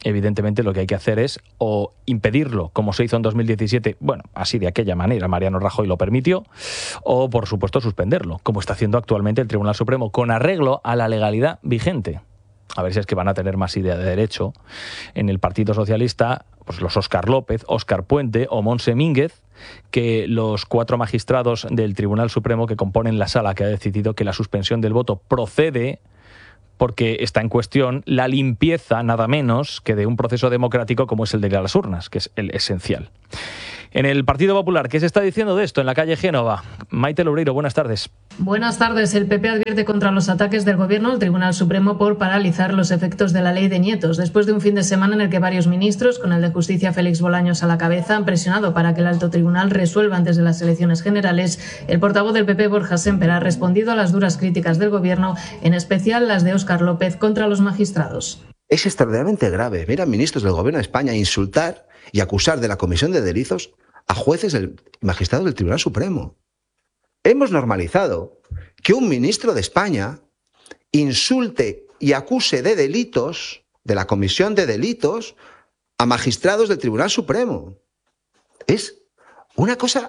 evidentemente lo que hay que hacer es o impedirlo, como se hizo en dos mil diecisiete, bueno, así de aquella manera, Mariano Rajoy lo permitió, o por supuesto suspenderlo, como está haciendo actualmente el Tribunal Supremo, con arreglo a la legalidad vigente. A ver si es que van a tener más idea de derecho. En el Partido Socialista, pues los Óscar López, Óscar Puente o Montse Mínguez, que los cuatro magistrados del Tribunal Supremo que componen la sala que ha decidido que la suspensión del voto procede porque está en cuestión la limpieza, nada menos, que de un proceso democrático como es el de las urnas, que es el esencial. En el Partido Popular, ¿qué se está diciendo de esto en la calle Génova? Maite Loureiro, buenas tardes. Buenas tardes. El P P advierte contra los ataques del Gobierno al Tribunal Supremo por paralizar los efectos de la ley de nietos, después de un fin de semana en el que varios ministros, con el de Justicia Félix Bolaños a la cabeza, han presionado para que el alto tribunal resuelva antes de las elecciones generales. El portavoz del P P, Borja Sémper, ha respondido a las duras críticas del Gobierno, en especial las de Óscar López contra los magistrados. Es extraordinariamente grave ver a ministros del Gobierno de España insultar y acusar de la comisión de delitos a jueces del magistrados del Tribunal Supremo. Hemos normalizado que un ministro de España insulte y acuse de delitos, de la comisión de delitos, a magistrados del Tribunal Supremo. Es una cosa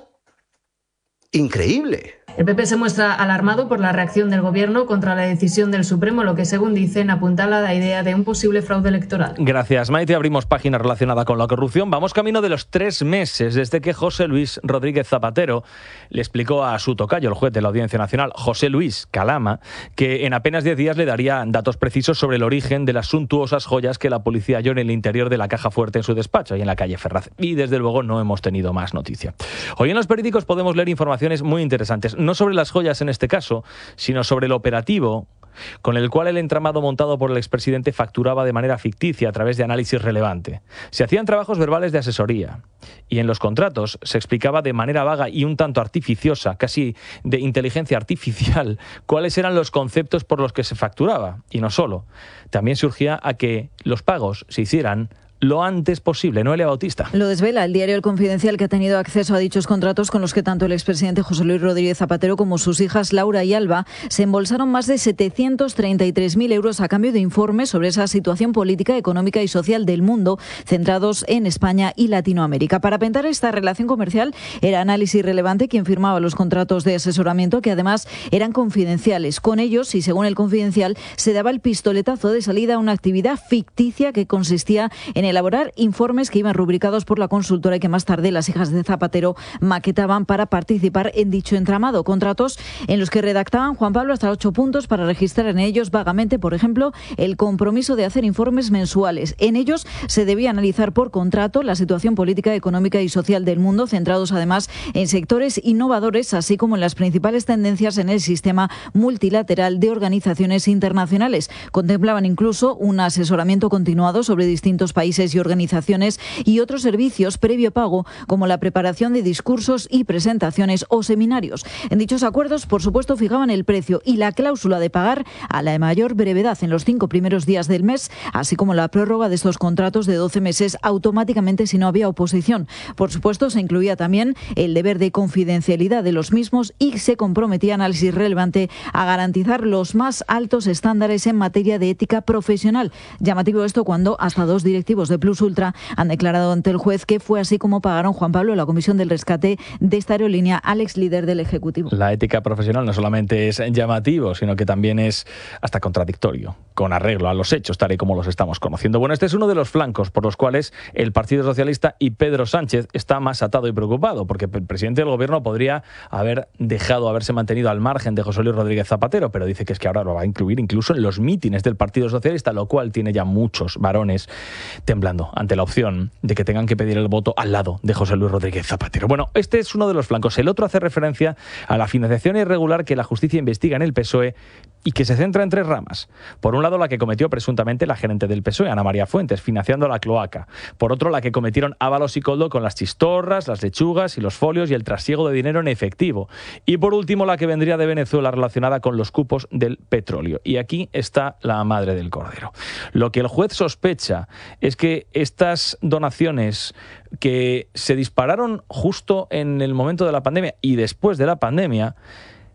increíble. El P P se muestra alarmado por la reacción del Gobierno contra la decisión del Supremo, lo que, según dicen, apuntala a la idea de un posible fraude electoral. Gracias, Maite. Abrimos página relacionada con la corrupción. Vamos camino de los tres meses desde que José Luis Rodríguez Zapatero le explicó a su tocayo, el juez de la Audiencia Nacional, José Luis Calama, que en apenas diez días le daría datos precisos sobre el origen de las suntuosas joyas que la policía halló en el interior de la caja fuerte en su despacho, ahí en la calle Ferraz. Y desde luego no hemos tenido más noticia. Hoy en los periódicos podemos leer informaciones muy interesantes, no sobre las joyas en este caso, sino sobre el operativo con el cual el entramado montado por el expresidente facturaba de manera ficticia a través de análisis relevante. Se hacían trabajos verbales de asesoría y en los contratos se explicaba de manera vaga y un tanto artificiosa, casi de inteligencia artificial, cuáles eran los conceptos por los que se facturaba. Y no solo, también surgía a que los pagos se hicieran lo antes posible. Noelia Bautista. Lo desvela el diario El Confidencial, que ha tenido acceso a dichos contratos con los que tanto el expresidente José Luis Rodríguez Zapatero como sus hijas Laura y Alba se embolsaron más de setecientos treinta y tres mil euros a cambio de informes sobre esa situación política, económica y social del mundo, centrados en España y Latinoamérica. Para pintar esta relación comercial era Análisis Relevante quien firmaba los contratos de asesoramiento, que además eran confidenciales. Con ellos, y según El Confidencial, se daba el pistoletazo de salida a una actividad ficticia que consistía en el elaborar informes que iban rubricados por la consultora y que más tarde las hijas de Zapatero maquetaban para participar en dicho entramado. Contratos en los que redactaban Juan Pablo hasta ocho puntos para registrar en ellos vagamente, por ejemplo, el compromiso de hacer informes mensuales. En ellos se debía analizar por contrato la situación política, económica y social del mundo, centrados además en sectores innovadores, así como en las principales tendencias en el sistema multilateral de organizaciones internacionales. Contemplaban incluso un asesoramiento continuado sobre distintos países y organizaciones y otros servicios previo pago, como la preparación de discursos y presentaciones o seminarios. En dichos acuerdos, por supuesto, fijaban el precio y la cláusula de pagar a la mayor brevedad en los cinco primeros días del mes, así como la prórroga de estos contratos de doce meses automáticamente si no había oposición. Por supuesto, se incluía también el deber de confidencialidad de los mismos y se comprometía Análisis Relevante a garantizar los más altos estándares en materia de ética profesional. Llamativo esto cuando hasta dos directivos de Plus Ultra han declarado ante el juez que fue así como pagaron Juan Pablo la comisión del rescate de esta aerolínea al ex líder del Ejecutivo. La ética profesional no solamente es llamativo, sino que también es hasta contradictorio, con arreglo a los hechos, tal y como los estamos conociendo. Bueno, este es uno de los flancos por los cuales el Partido Socialista y Pedro Sánchez está más atado y preocupado, porque el presidente del Gobierno podría haber dejado, haberse mantenido al margen de José Luis Rodríguez Zapatero, pero dice que es que ahora lo va a incluir incluso en los mítines del Partido Socialista, lo cual tiene ya muchos varones temblando ante la opción de que tengan que pedir el voto al lado de José Luis Rodríguez Zapatero. Bueno, este es uno de los flancos. El otro hace referencia a la financiación irregular que la justicia investiga en el P S O E y que se centra en tres ramas. Por un lado, la que cometió presuntamente la gerente del P S O E, Ana María Fuentes, financiando la cloaca. Por otro, la que cometieron Ábalos y Koldo con las chistorras, las lechugas y los folios y el trasiego de dinero en efectivo. Y por último, la que vendría de Venezuela relacionada con los cupos del petróleo. Y aquí está la madre del cordero. Lo que el juez sospecha es que estas donaciones que se dispararon justo en el momento de la pandemia y después de la pandemia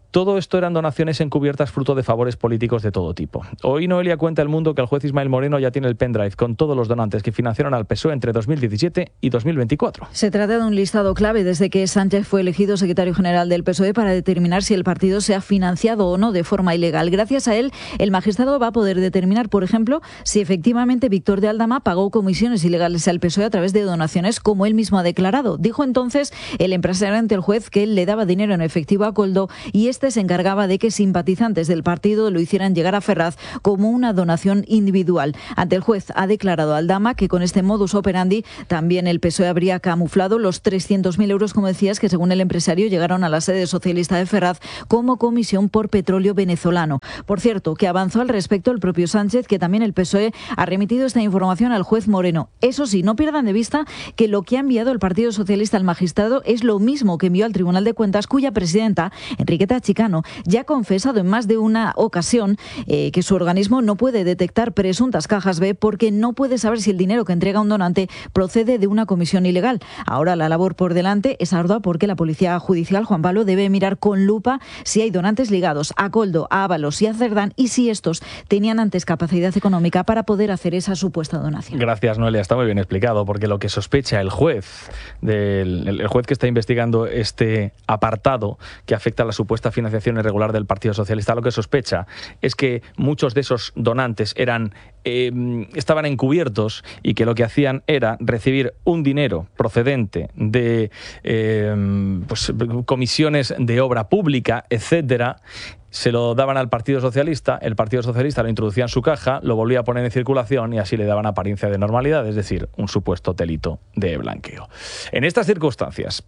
Todo esto eran donaciones encubiertas fruto de favores políticos de todo tipo. Hoy Noelia cuenta El Mundo que el juez Ismael Moreno ya tiene el pendrive con todos los donantes que financiaron al P S O E entre dos mil diecisiete y dos mil veinticuatro. Se trata de un listado clave desde que Sánchez fue elegido secretario general del P S O E para determinar si el partido se ha financiado o no de forma ilegal. Gracias a él, el magistrado va a poder determinar, por ejemplo, si efectivamente Víctor de Aldama pagó comisiones ilegales al P S O E a través de donaciones, como él mismo ha declarado. Dijo entonces el empresario ante el juez que él le daba dinero en efectivo a Koldo y este se encargaba de que simpatizantes del partido lo hicieran llegar a Ferraz como una donación individual. Ante el juez ha declarado Aldama que con este modus operandi también el P S O E habría camuflado los trescientos mil euros, como decías, que según el empresario llegaron a la sede socialista de Ferraz como comisión por petróleo venezolano. Por cierto, que avanzó al respecto el propio Sánchez, que también el P S O E ha remitido esta información al juez Moreno. Eso sí, no pierdan de vista que lo que ha enviado el Partido Socialista al magistrado es lo mismo que envió al Tribunal de Cuentas, cuya presidenta, Enriqueta Chicano, ya ha confesado en más de una ocasión eh, que su organismo no puede detectar presuntas cajas B porque no puede saber si el dinero que entrega un donante procede de una comisión ilegal. Ahora la labor por delante es ardua porque la Policía Judicial, Juan Pablo, debe mirar con lupa si hay donantes ligados a Koldo, a Ábalos y a Cerdán y si estos tenían antes capacidad económica para poder hacer esa supuesta donación. Gracias, Noelia. Está muy bien explicado, porque lo que sospecha el juez, del, el juez que está investigando este apartado que afecta a la supuesta financiación irregular del Partido Socialista, lo que sospecha es que muchos de esos donantes eran eh, estaban encubiertos y que lo que hacían era recibir un dinero procedente de eh, pues, comisiones de obra pública, etcétera. Se lo daban al Partido Socialista, el Partido Socialista lo introducía en su caja, lo volvía a poner en circulación y así le daban apariencia de normalidad, es decir, un supuesto delito de blanqueo. En estas circunstancias,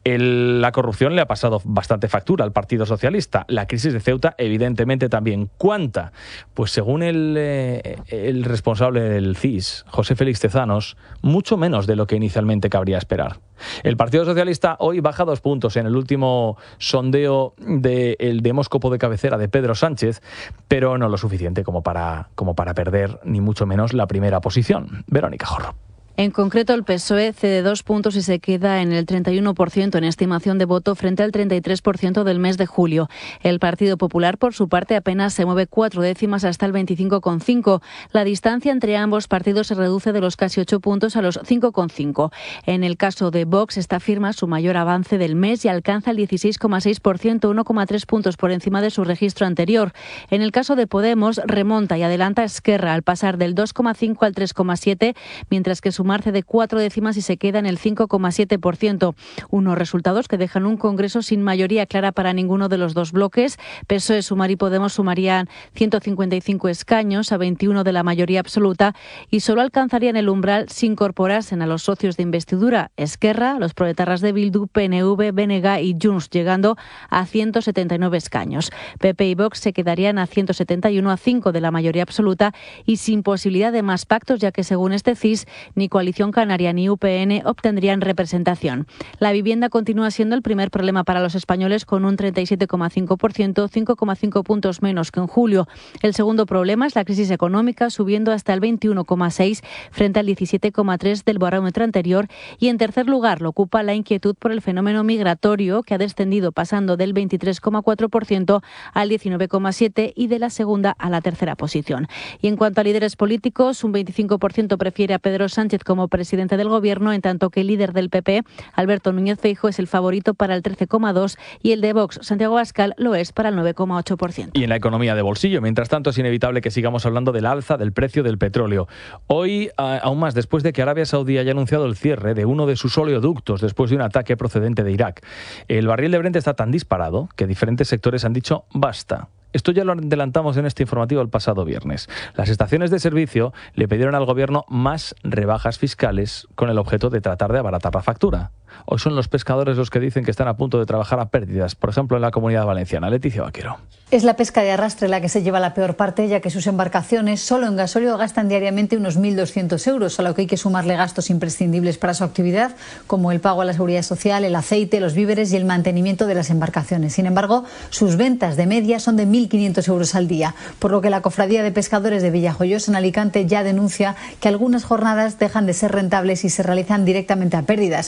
el, la corrupción le ha pasado bastante factura al Partido Socialista. La crisis de Ceuta, evidentemente, también. ¿Cuánta? Pues según el, eh, el responsable del C I S, José Félix Tezanos, mucho menos de lo que inicialmente cabría esperar. El Partido Socialista hoy baja dos puntos en el último sondeo del demóscopo de cabecera de Pedro Sánchez, pero no lo suficiente como para, como para perder ni mucho menos la primera posición. Verónica Jorro. En concreto, el P S O E cede dos puntos y se queda en el treinta y uno por ciento en estimación de voto frente al treinta y tres por ciento del mes de julio. El Partido Popular, por su parte, apenas se mueve cuatro décimas hasta el veinticinco coma cinco. La distancia entre ambos partidos se reduce de los casi ocho puntos a los cinco coma cinco. En el caso de Vox, esta firma su mayor avance del mes y alcanza el dieciséis coma seis por ciento, uno coma tres puntos por encima de su registro anterior. En el caso de Podemos, remonta y adelanta a Esquerra al pasar del dos coma cinco al tres coma siete, mientras que su marce de cuatro décimas y se queda en el cinco coma siete por ciento. Unos resultados que dejan un Congreso sin mayoría clara para ninguno de los dos bloques. P S O E, Sumar y Podemos sumarían ciento cincuenta y cinco escaños a veintiuno de la mayoría absoluta y solo alcanzarían el umbral si incorporasen a los socios de investidura Esquerra, los proetarras de Bildu, P N V, B N G y Junts, llegando a ciento setenta y nueve escaños. P P y Vox se quedarían a ciento setenta y uno a cinco de la mayoría absoluta y sin posibilidad de más pactos, ya que según este C I S, ni Coalición Canaria ni U P N obtendrían representación. La vivienda continúa siendo el primer problema para los españoles con un treinta y siete coma cinco por ciento, cinco coma cinco puntos menos que en julio. El segundo problema es la crisis económica, subiendo hasta el veintiuno coma seis frente al diecisiete coma tres del barómetro anterior. Y en tercer lugar lo ocupa la inquietud por el fenómeno migratorio, que ha descendido pasando del veintitrés coma cuatro por ciento al diecinueve coma siete por ciento y de la segunda a la tercera posición. Y en cuanto a líderes políticos, un veinticinco por ciento prefiere a Pedro Sánchez como presidente presidente del Gobierno, en tanto que el líder del P P, Alberto Núñez Feijóo, es el favorito para el trece coma dos por ciento y el de Vox, Santiago Abascal, lo es para el nueve coma ocho por ciento. Y en la economía de bolsillo, mientras tanto, es inevitable que sigamos hablando del alza del precio del petróleo. Hoy, aún más, después de que Arabia Saudí haya anunciado el cierre de uno de sus oleoductos después de un ataque procedente de Irak, el barril de Brent está tan disparado que diferentes sectores han dicho basta. Esto ya lo adelantamos en este informativo el pasado viernes. Las estaciones de servicio le pidieron al gobierno más rebajas fiscales con el objeto de tratar de abaratar la factura. Hoy son los pescadores los que dicen que están a punto de trabajar a pérdidas, por ejemplo en la Comunidad Valenciana. Leticia Vaquero. Es la pesca de arrastre la que se lleva la peor parte, ya que sus embarcaciones solo en gasóleo gastan diariamente unos mil doscientos euros, a lo que hay que sumarle gastos imprescindibles para su actividad, como el pago a la seguridad social, el aceite, los víveres y el mantenimiento de las embarcaciones. Sin embargo, sus ventas de media son de mil quinientos euros al día, por lo que la Cofradía de Pescadores de Villajoyosa en Alicante ya denuncia que algunas jornadas dejan de ser rentables y se realizan directamente a pérdidas. Una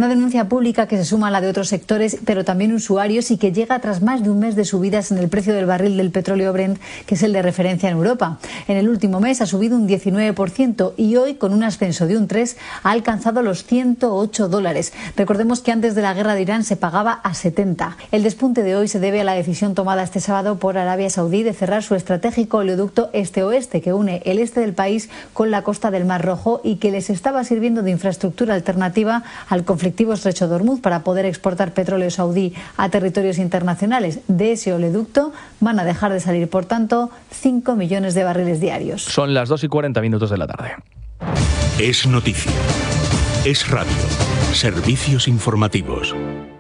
denuncia pública que se suma a la de otros sectores, pero también usuarios, y que llega tras más de un mes de subidas en el precio del barril del petróleo Brent, que es el de referencia en Europa. En el último mes ha subido un diecinueve por ciento y hoy, con un ascenso de un tres, ha alcanzado los ciento ocho dólares. Recordemos que antes de la guerra de Irán se pagaba a setenta. El despunte de hoy se debe a la decisión tomada este sábado por Arabia Saudí de cerrar su estratégico oleoducto este-oeste, que une el este del país con la costa del Mar Rojo y que les estaba sirviendo de infraestructura alternativa al conflictivo estrecho de Hormuz para poder exportar petróleo saudí a territorios internacionales. De ese oleoducto van a dejar de salir, por tanto, cinco millones de barriles diarios. Son las dos y cuarenta minutos de la tarde. Es noticia. Es radio. Servicios informativos.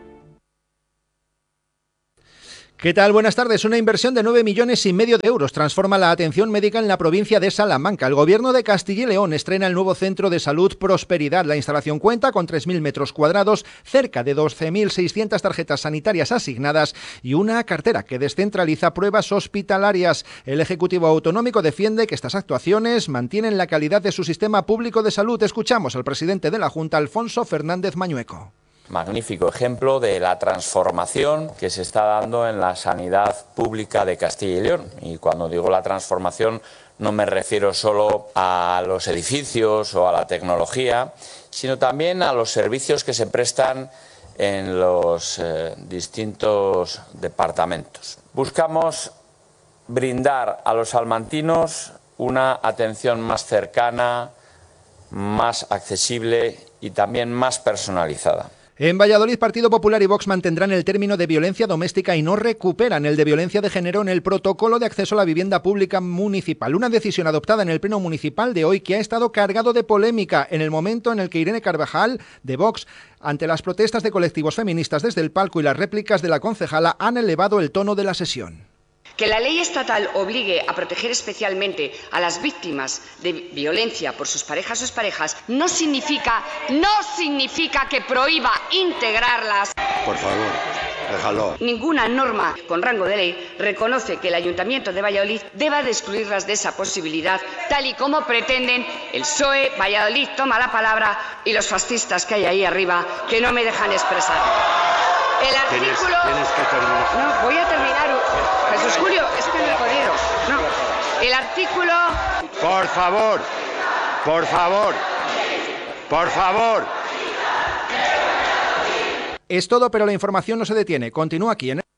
¿Qué tal? Buenas tardes. Una inversión de nueve millones y medio de euros transforma la atención médica en la provincia de Salamanca. El Gobierno de Castilla y León estrena el nuevo Centro de Salud Prosperidad. La instalación cuenta con tres mil metros cuadrados, cerca de doce mil seiscientas tarjetas sanitarias asignadas y una cartera que descentraliza pruebas hospitalarias. El Ejecutivo Autonómico defiende que estas actuaciones mantienen la calidad de su sistema público de salud. Escuchamos al presidente de la Junta, Alfonso Fernández Mañueco. Magnífico ejemplo de la transformación que se está dando en la sanidad pública de Castilla y León. Y cuando digo la transformación no me refiero solo a los edificios o a la tecnología, sino también a los servicios que se prestan en los eh, distintos departamentos. Buscamos brindar a los salmantinos una atención más cercana, más accesible y también más personalizada. En Valladolid, Partido Popular y Vox mantendrán el término de violencia doméstica y no recuperan el de violencia de género en el protocolo de acceso a la vivienda pública municipal. Una decisión adoptada en el Pleno Municipal de hoy que ha estado cargado de polémica en el momento en el que Irene Carvajal, de Vox, ante las protestas de colectivos feministas desde el palco y las réplicas de la concejala, han elevado el tono de la sesión. Que la ley estatal obligue a proteger especialmente a las víctimas de violencia por sus parejas o exparejas no significa, no significa que prohíba integrarlas. Por favor, déjalo. Ninguna norma con rango de ley reconoce que el Ayuntamiento de Valladolid deba de excluirlas de esa posibilidad, tal y como pretenden el P S O E, Valladolid toma la palabra y los fascistas que hay ahí arriba que no me dejan expresar. El artículo... Tienes, tienes que terminar. No, voy a terminar. Jesús Julio, es que me he jodido. No. El artículo... Por favor, por favor, por favor. Es todo, pero la información no se detiene. Continúa aquí en...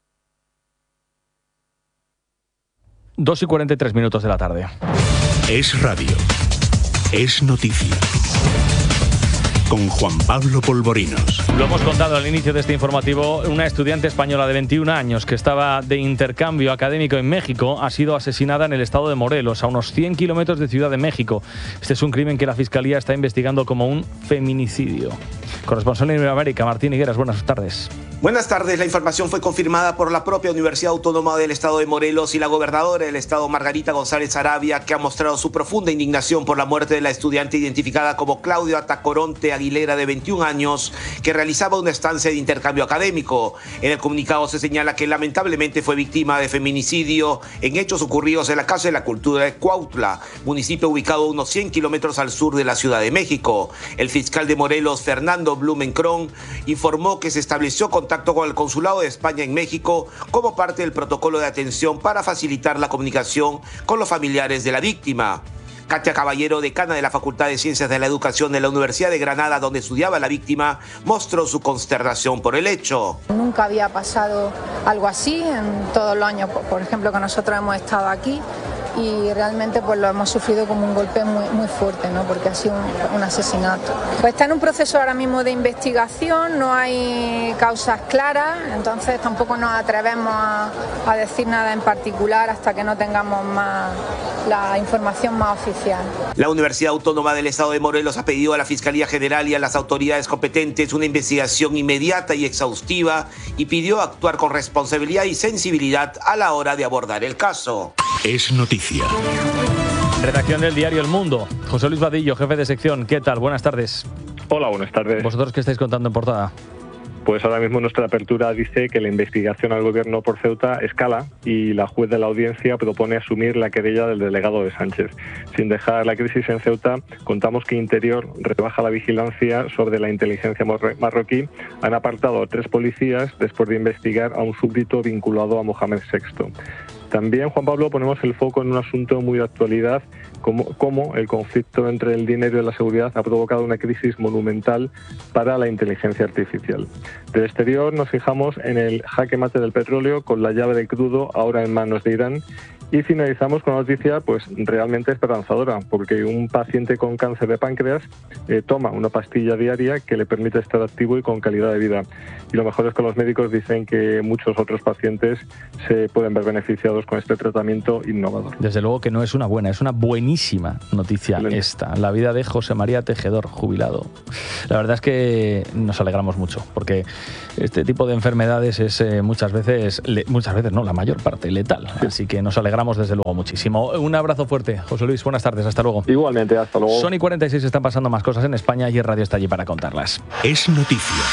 dos y cuarenta y tres minutos de la tarde. Es radio. Es noticia. Con Juan Pablo Polvorinos. Lo hemos contado al inicio de este informativo. Una estudiante española de veintiún años que estaba de intercambio académico en México ha sido asesinada en el estado de Morelos, a unos cien kilómetros de Ciudad de México. Este es un crimen que la Fiscalía está investigando como un feminicidio. Corresponsal en Iberoamérica, Martín Higueras, buenas tardes. Buenas tardes. La información fue confirmada por la propia Universidad Autónoma del Estado de Morelos y la gobernadora del estado, Margarita González Arabia, que ha mostrado su profunda indignación por la muerte de la estudiante identificada como Claudio Atacoronte Aguilera, de veintiún años, que realizaba una estancia de intercambio académico. En el comunicado se señala que lamentablemente fue víctima de feminicidio en hechos ocurridos en la Casa de la Cultura de Cuautla, municipio ubicado a unos cien kilómetros al sur de la Ciudad de México. El fiscal de Morelos, Fernando Blumenkron, informó que se estableció contacto con el Consulado de España en México como parte del protocolo de atención para facilitar la comunicación con los familiares de la víctima. Katia Caballero, decana de la Facultad de Ciencias de la Educación de la Universidad de Granada, donde estudiaba la víctima, mostró su consternación por el hecho. Nunca había pasado algo así en todos los años, por ejemplo, que nosotros hemos estado aquí, y realmente pues lo hemos sufrido como un golpe muy, muy fuerte, ¿no? Porque ha sido un, un asesinato. Pues está en un proceso ahora mismo de investigación, no hay causas claras, entonces tampoco nos atrevemos a, a decir nada en particular hasta que no tengamos más la información más oficial. La Universidad Autónoma del Estado de Morelos ha pedido a la Fiscalía General y a las autoridades competentes una investigación inmediata y exhaustiva y pidió actuar con responsabilidad y sensibilidad a la hora de abordar el caso. Es noticia. Redacción del diario El Mundo. José Luis Vadillo, jefe de sección. ¿Qué tal? Buenas tardes. Hola, buenas tardes. ¿Vosotros qué estáis contando en portada? pues ahora mismo nuestra apertura dice que la investigación al gobierno por Ceuta escala y la juez de la audiencia propone asumir la querella del delegado de Sánchez. Sin dejar la crisis en Ceuta, contamos que Interior rebaja la vigilancia sobre la inteligencia marroquí. Han apartado a tres policías después de investigar a un súbdito vinculado a Mohamed sexto. También, Juan Pablo, ponemos el foco en un asunto muy de actualidad, como, como el conflicto entre el dinero y la seguridad ha provocado una crisis monumental para la inteligencia artificial. Del exterior nos fijamos en el jaque mate del petróleo con la llave del crudo ahora en manos de Irán. Y finalizamos con una noticia pues realmente esperanzadora, porque un paciente con cáncer de páncreas eh, toma una pastilla diaria que le permite estar activo y con calidad de vida. Y lo mejor es que los médicos dicen que muchos otros pacientes se pueden ver beneficiados con este tratamiento innovador. Desde luego que no es una buena, es una buenísima noticia esta. La vida de José María Tejedor, jubilado. La verdad es que nos alegramos mucho, porque este tipo de enfermedades es eh, muchas veces, le, muchas veces no, la mayor parte letal. Sí. Así que nos alegramos desde luego muchísimo. Un abrazo fuerte, José Luis, buenas tardes, hasta luego. Igualmente, hasta luego. Son y cuarenta y seis, están pasando más cosas en España y el Radio está allí para contarlas. Es noticia.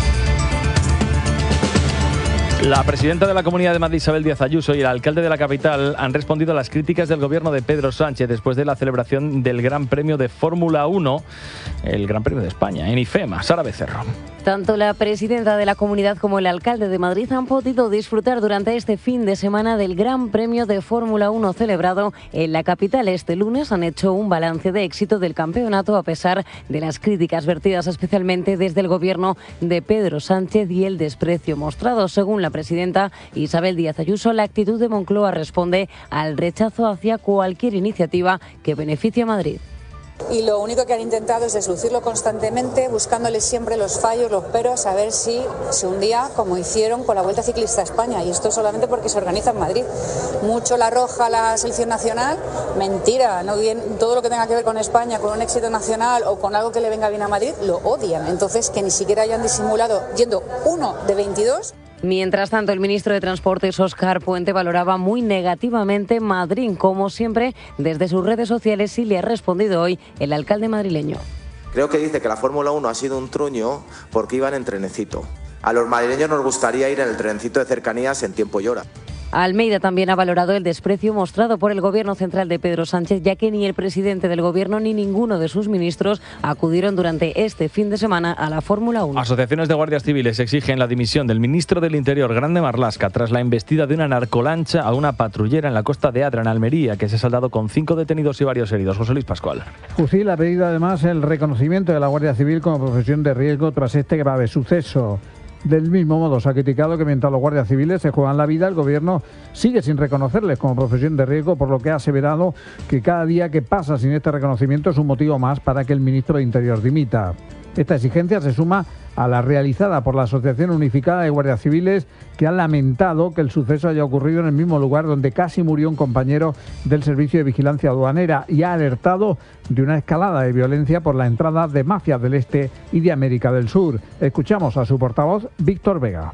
La presidenta de la Comunidad de Madrid, Isabel Díaz Ayuso, y el alcalde de la capital han respondido a las críticas del gobierno de Pedro Sánchez después de la celebración del Gran Premio de Fórmula uno, el Gran Premio de España, en IFEMA. Sara Becerro. Tanto la presidenta de la comunidad como el alcalde de Madrid han podido disfrutar durante este fin de semana del Gran Premio de Fórmula uno celebrado en la capital. Este lunes han hecho un balance de éxito del campeonato a pesar de las críticas vertidas especialmente desde el gobierno de Pedro Sánchez y el desprecio mostrado. Según la presidenta Isabel Díaz Ayuso, la actitud de Moncloa responde al rechazo hacia cualquier iniciativa que beneficie a Madrid. Y lo único que han intentado es deslucirlo constantemente, buscándoles siempre los fallos, los peros, a ver si se hundía, como hicieron con la Vuelta Ciclista a España. Y esto solamente porque se organiza en Madrid. Mucho la roja la selección nacional, mentira. No bien, todo lo que tenga que ver con España, con un éxito nacional o con algo que le venga bien a Madrid, lo odian. Entonces, que ni siquiera hayan disimulado yendo uno de veintidós. Mientras tanto, el ministro de Transportes, Óscar Puente, valoraba muy negativamente Madrid. Como siempre, desde sus redes sociales sí le ha respondido hoy el alcalde madrileño. Creo que dice que la Fórmula uno ha sido un truño porque iban en trenecito. A los madrileños nos gustaría ir en el trenecito de cercanías en tiempo y hora. Almeida también ha valorado el desprecio mostrado por el gobierno central de Pedro Sánchez, ya que ni el presidente del gobierno ni ninguno de sus ministros acudieron durante este fin de semana a la Fórmula uno. Asociaciones de guardias civiles exigen la dimisión del ministro del Interior, Grande Marlaska, tras la embestida de una narcolancha a una patrullera en la costa de Adra, en Almería, que se ha saldado con cinco detenidos y varios heridos. José Luis Pascual. Fusil ha pedido además el reconocimiento de la Guardia Civil como profesión de riesgo tras este grave suceso. Del mismo modo, se ha criticado que mientras los guardias civiles se juegan la vida, el gobierno sigue sin reconocerles como profesión de riesgo, por lo que ha aseverado que cada día que pasa sin este reconocimiento es un motivo más para que el ministro de Interior dimita. Esta exigencia se suma a la realizada por la Asociación Unificada de Guardias Civiles, que han lamentado que el suceso haya ocurrido en el mismo lugar donde casi murió un compañero del Servicio de Vigilancia Aduanera, y ha alertado de una escalada de violencia por la entrada de mafias del Este y de América del Sur. Escuchamos a su portavoz, Víctor Vega.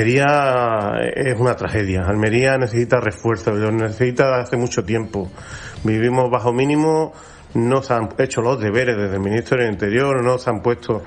Almería es una tragedia. Almería necesita refuerzo, lo necesita hace mucho tiempo. Vivimos bajo mínimo, no se han hecho los deberes desde el Ministerio del Interior, no se han puesto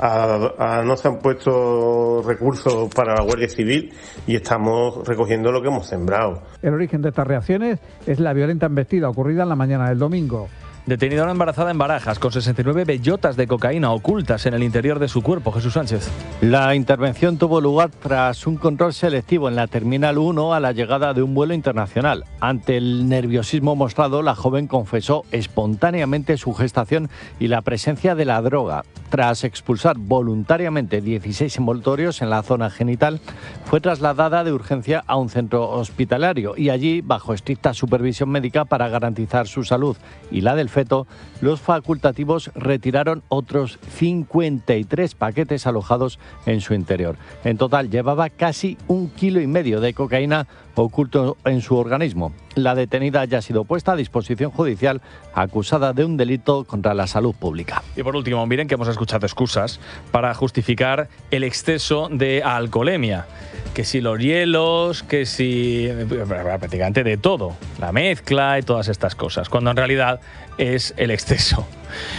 A, a, no se han puesto recursos para la Guardia Civil y estamos recogiendo lo que hemos sembrado. El origen de estas reacciones es la violenta embestida ocurrida en la mañana del domingo. Detenida una embarazada en Barajas con sesenta y nueve bellotas de cocaína ocultas en el interior de su cuerpo. Jesús Sánchez. La intervención tuvo lugar tras un control selectivo en la Terminal uno a la llegada de un vuelo internacional. Ante el nerviosismo mostrado, la joven confesó espontáneamente su gestación y la presencia de la droga. Tras expulsar voluntariamente dieciséis envoltorios en la zona genital, fue trasladada de urgencia a un centro hospitalario y allí, bajo estricta supervisión médica para garantizar su salud y la del feto, los facultativos retiraron otros cincuenta y tres paquetes alojados en su interior. En total llevaba casi un kilo y medio de cocaína oculto en su organismo. La detenida ya ha sido puesta a disposición judicial, acusada de un delito contra la salud pública. Y por último, miren que hemos escuchado excusas para justificar el exceso de alcoholemia. Que si los hielos, que si prácticamente de todo, la mezcla y todas estas cosas, cuando en realidad es el exceso.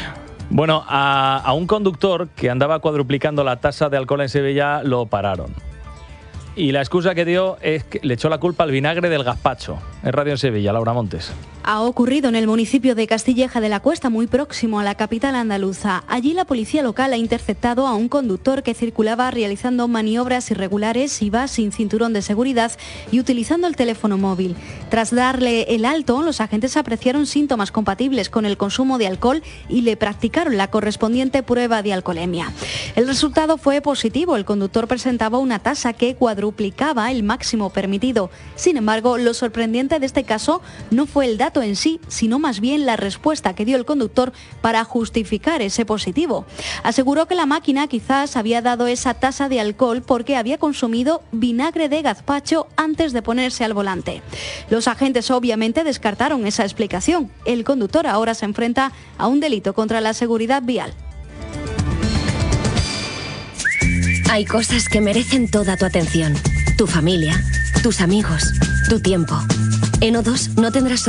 Bueno, a, a un conductor que andaba cuadruplicando la tasa de alcohol en Sevilla lo pararon. Y la excusa que dio es que le echó la culpa al vinagre del gazpacho. En Radio en Sevilla, Laura Montes. Ha ocurrido en el municipio de Castilleja de la Cuesta, muy próximo a la capital andaluza. Allí la policía local ha interceptado a un conductor que circulaba realizando maniobras irregulares, iba sin cinturón de seguridad y utilizando el teléfono móvil. Tras darle el alto, los agentes apreciaron síntomas compatibles con el consumo de alcohol y le practicaron la correspondiente prueba de alcoholemia. El resultado fue positivo. El conductor presentaba una tasa que cuadruplicaba el máximo permitido. Sin embargo, lo sorprendente de este caso no fue el dato en sí, sino más bien la respuesta que dio el conductor para justificar ese positivo. Aseguró que la máquina quizás había dado esa tasa de alcohol porque había consumido vinagre de gazpacho antes de ponerse al volante. Los agentes obviamente descartaron esa explicación. El conductor ahora se enfrenta a un delito contra la seguridad vial. Hay cosas que merecen toda tu atención. Tu familia, tus amigos, tu tiempo. En O dos no tendrás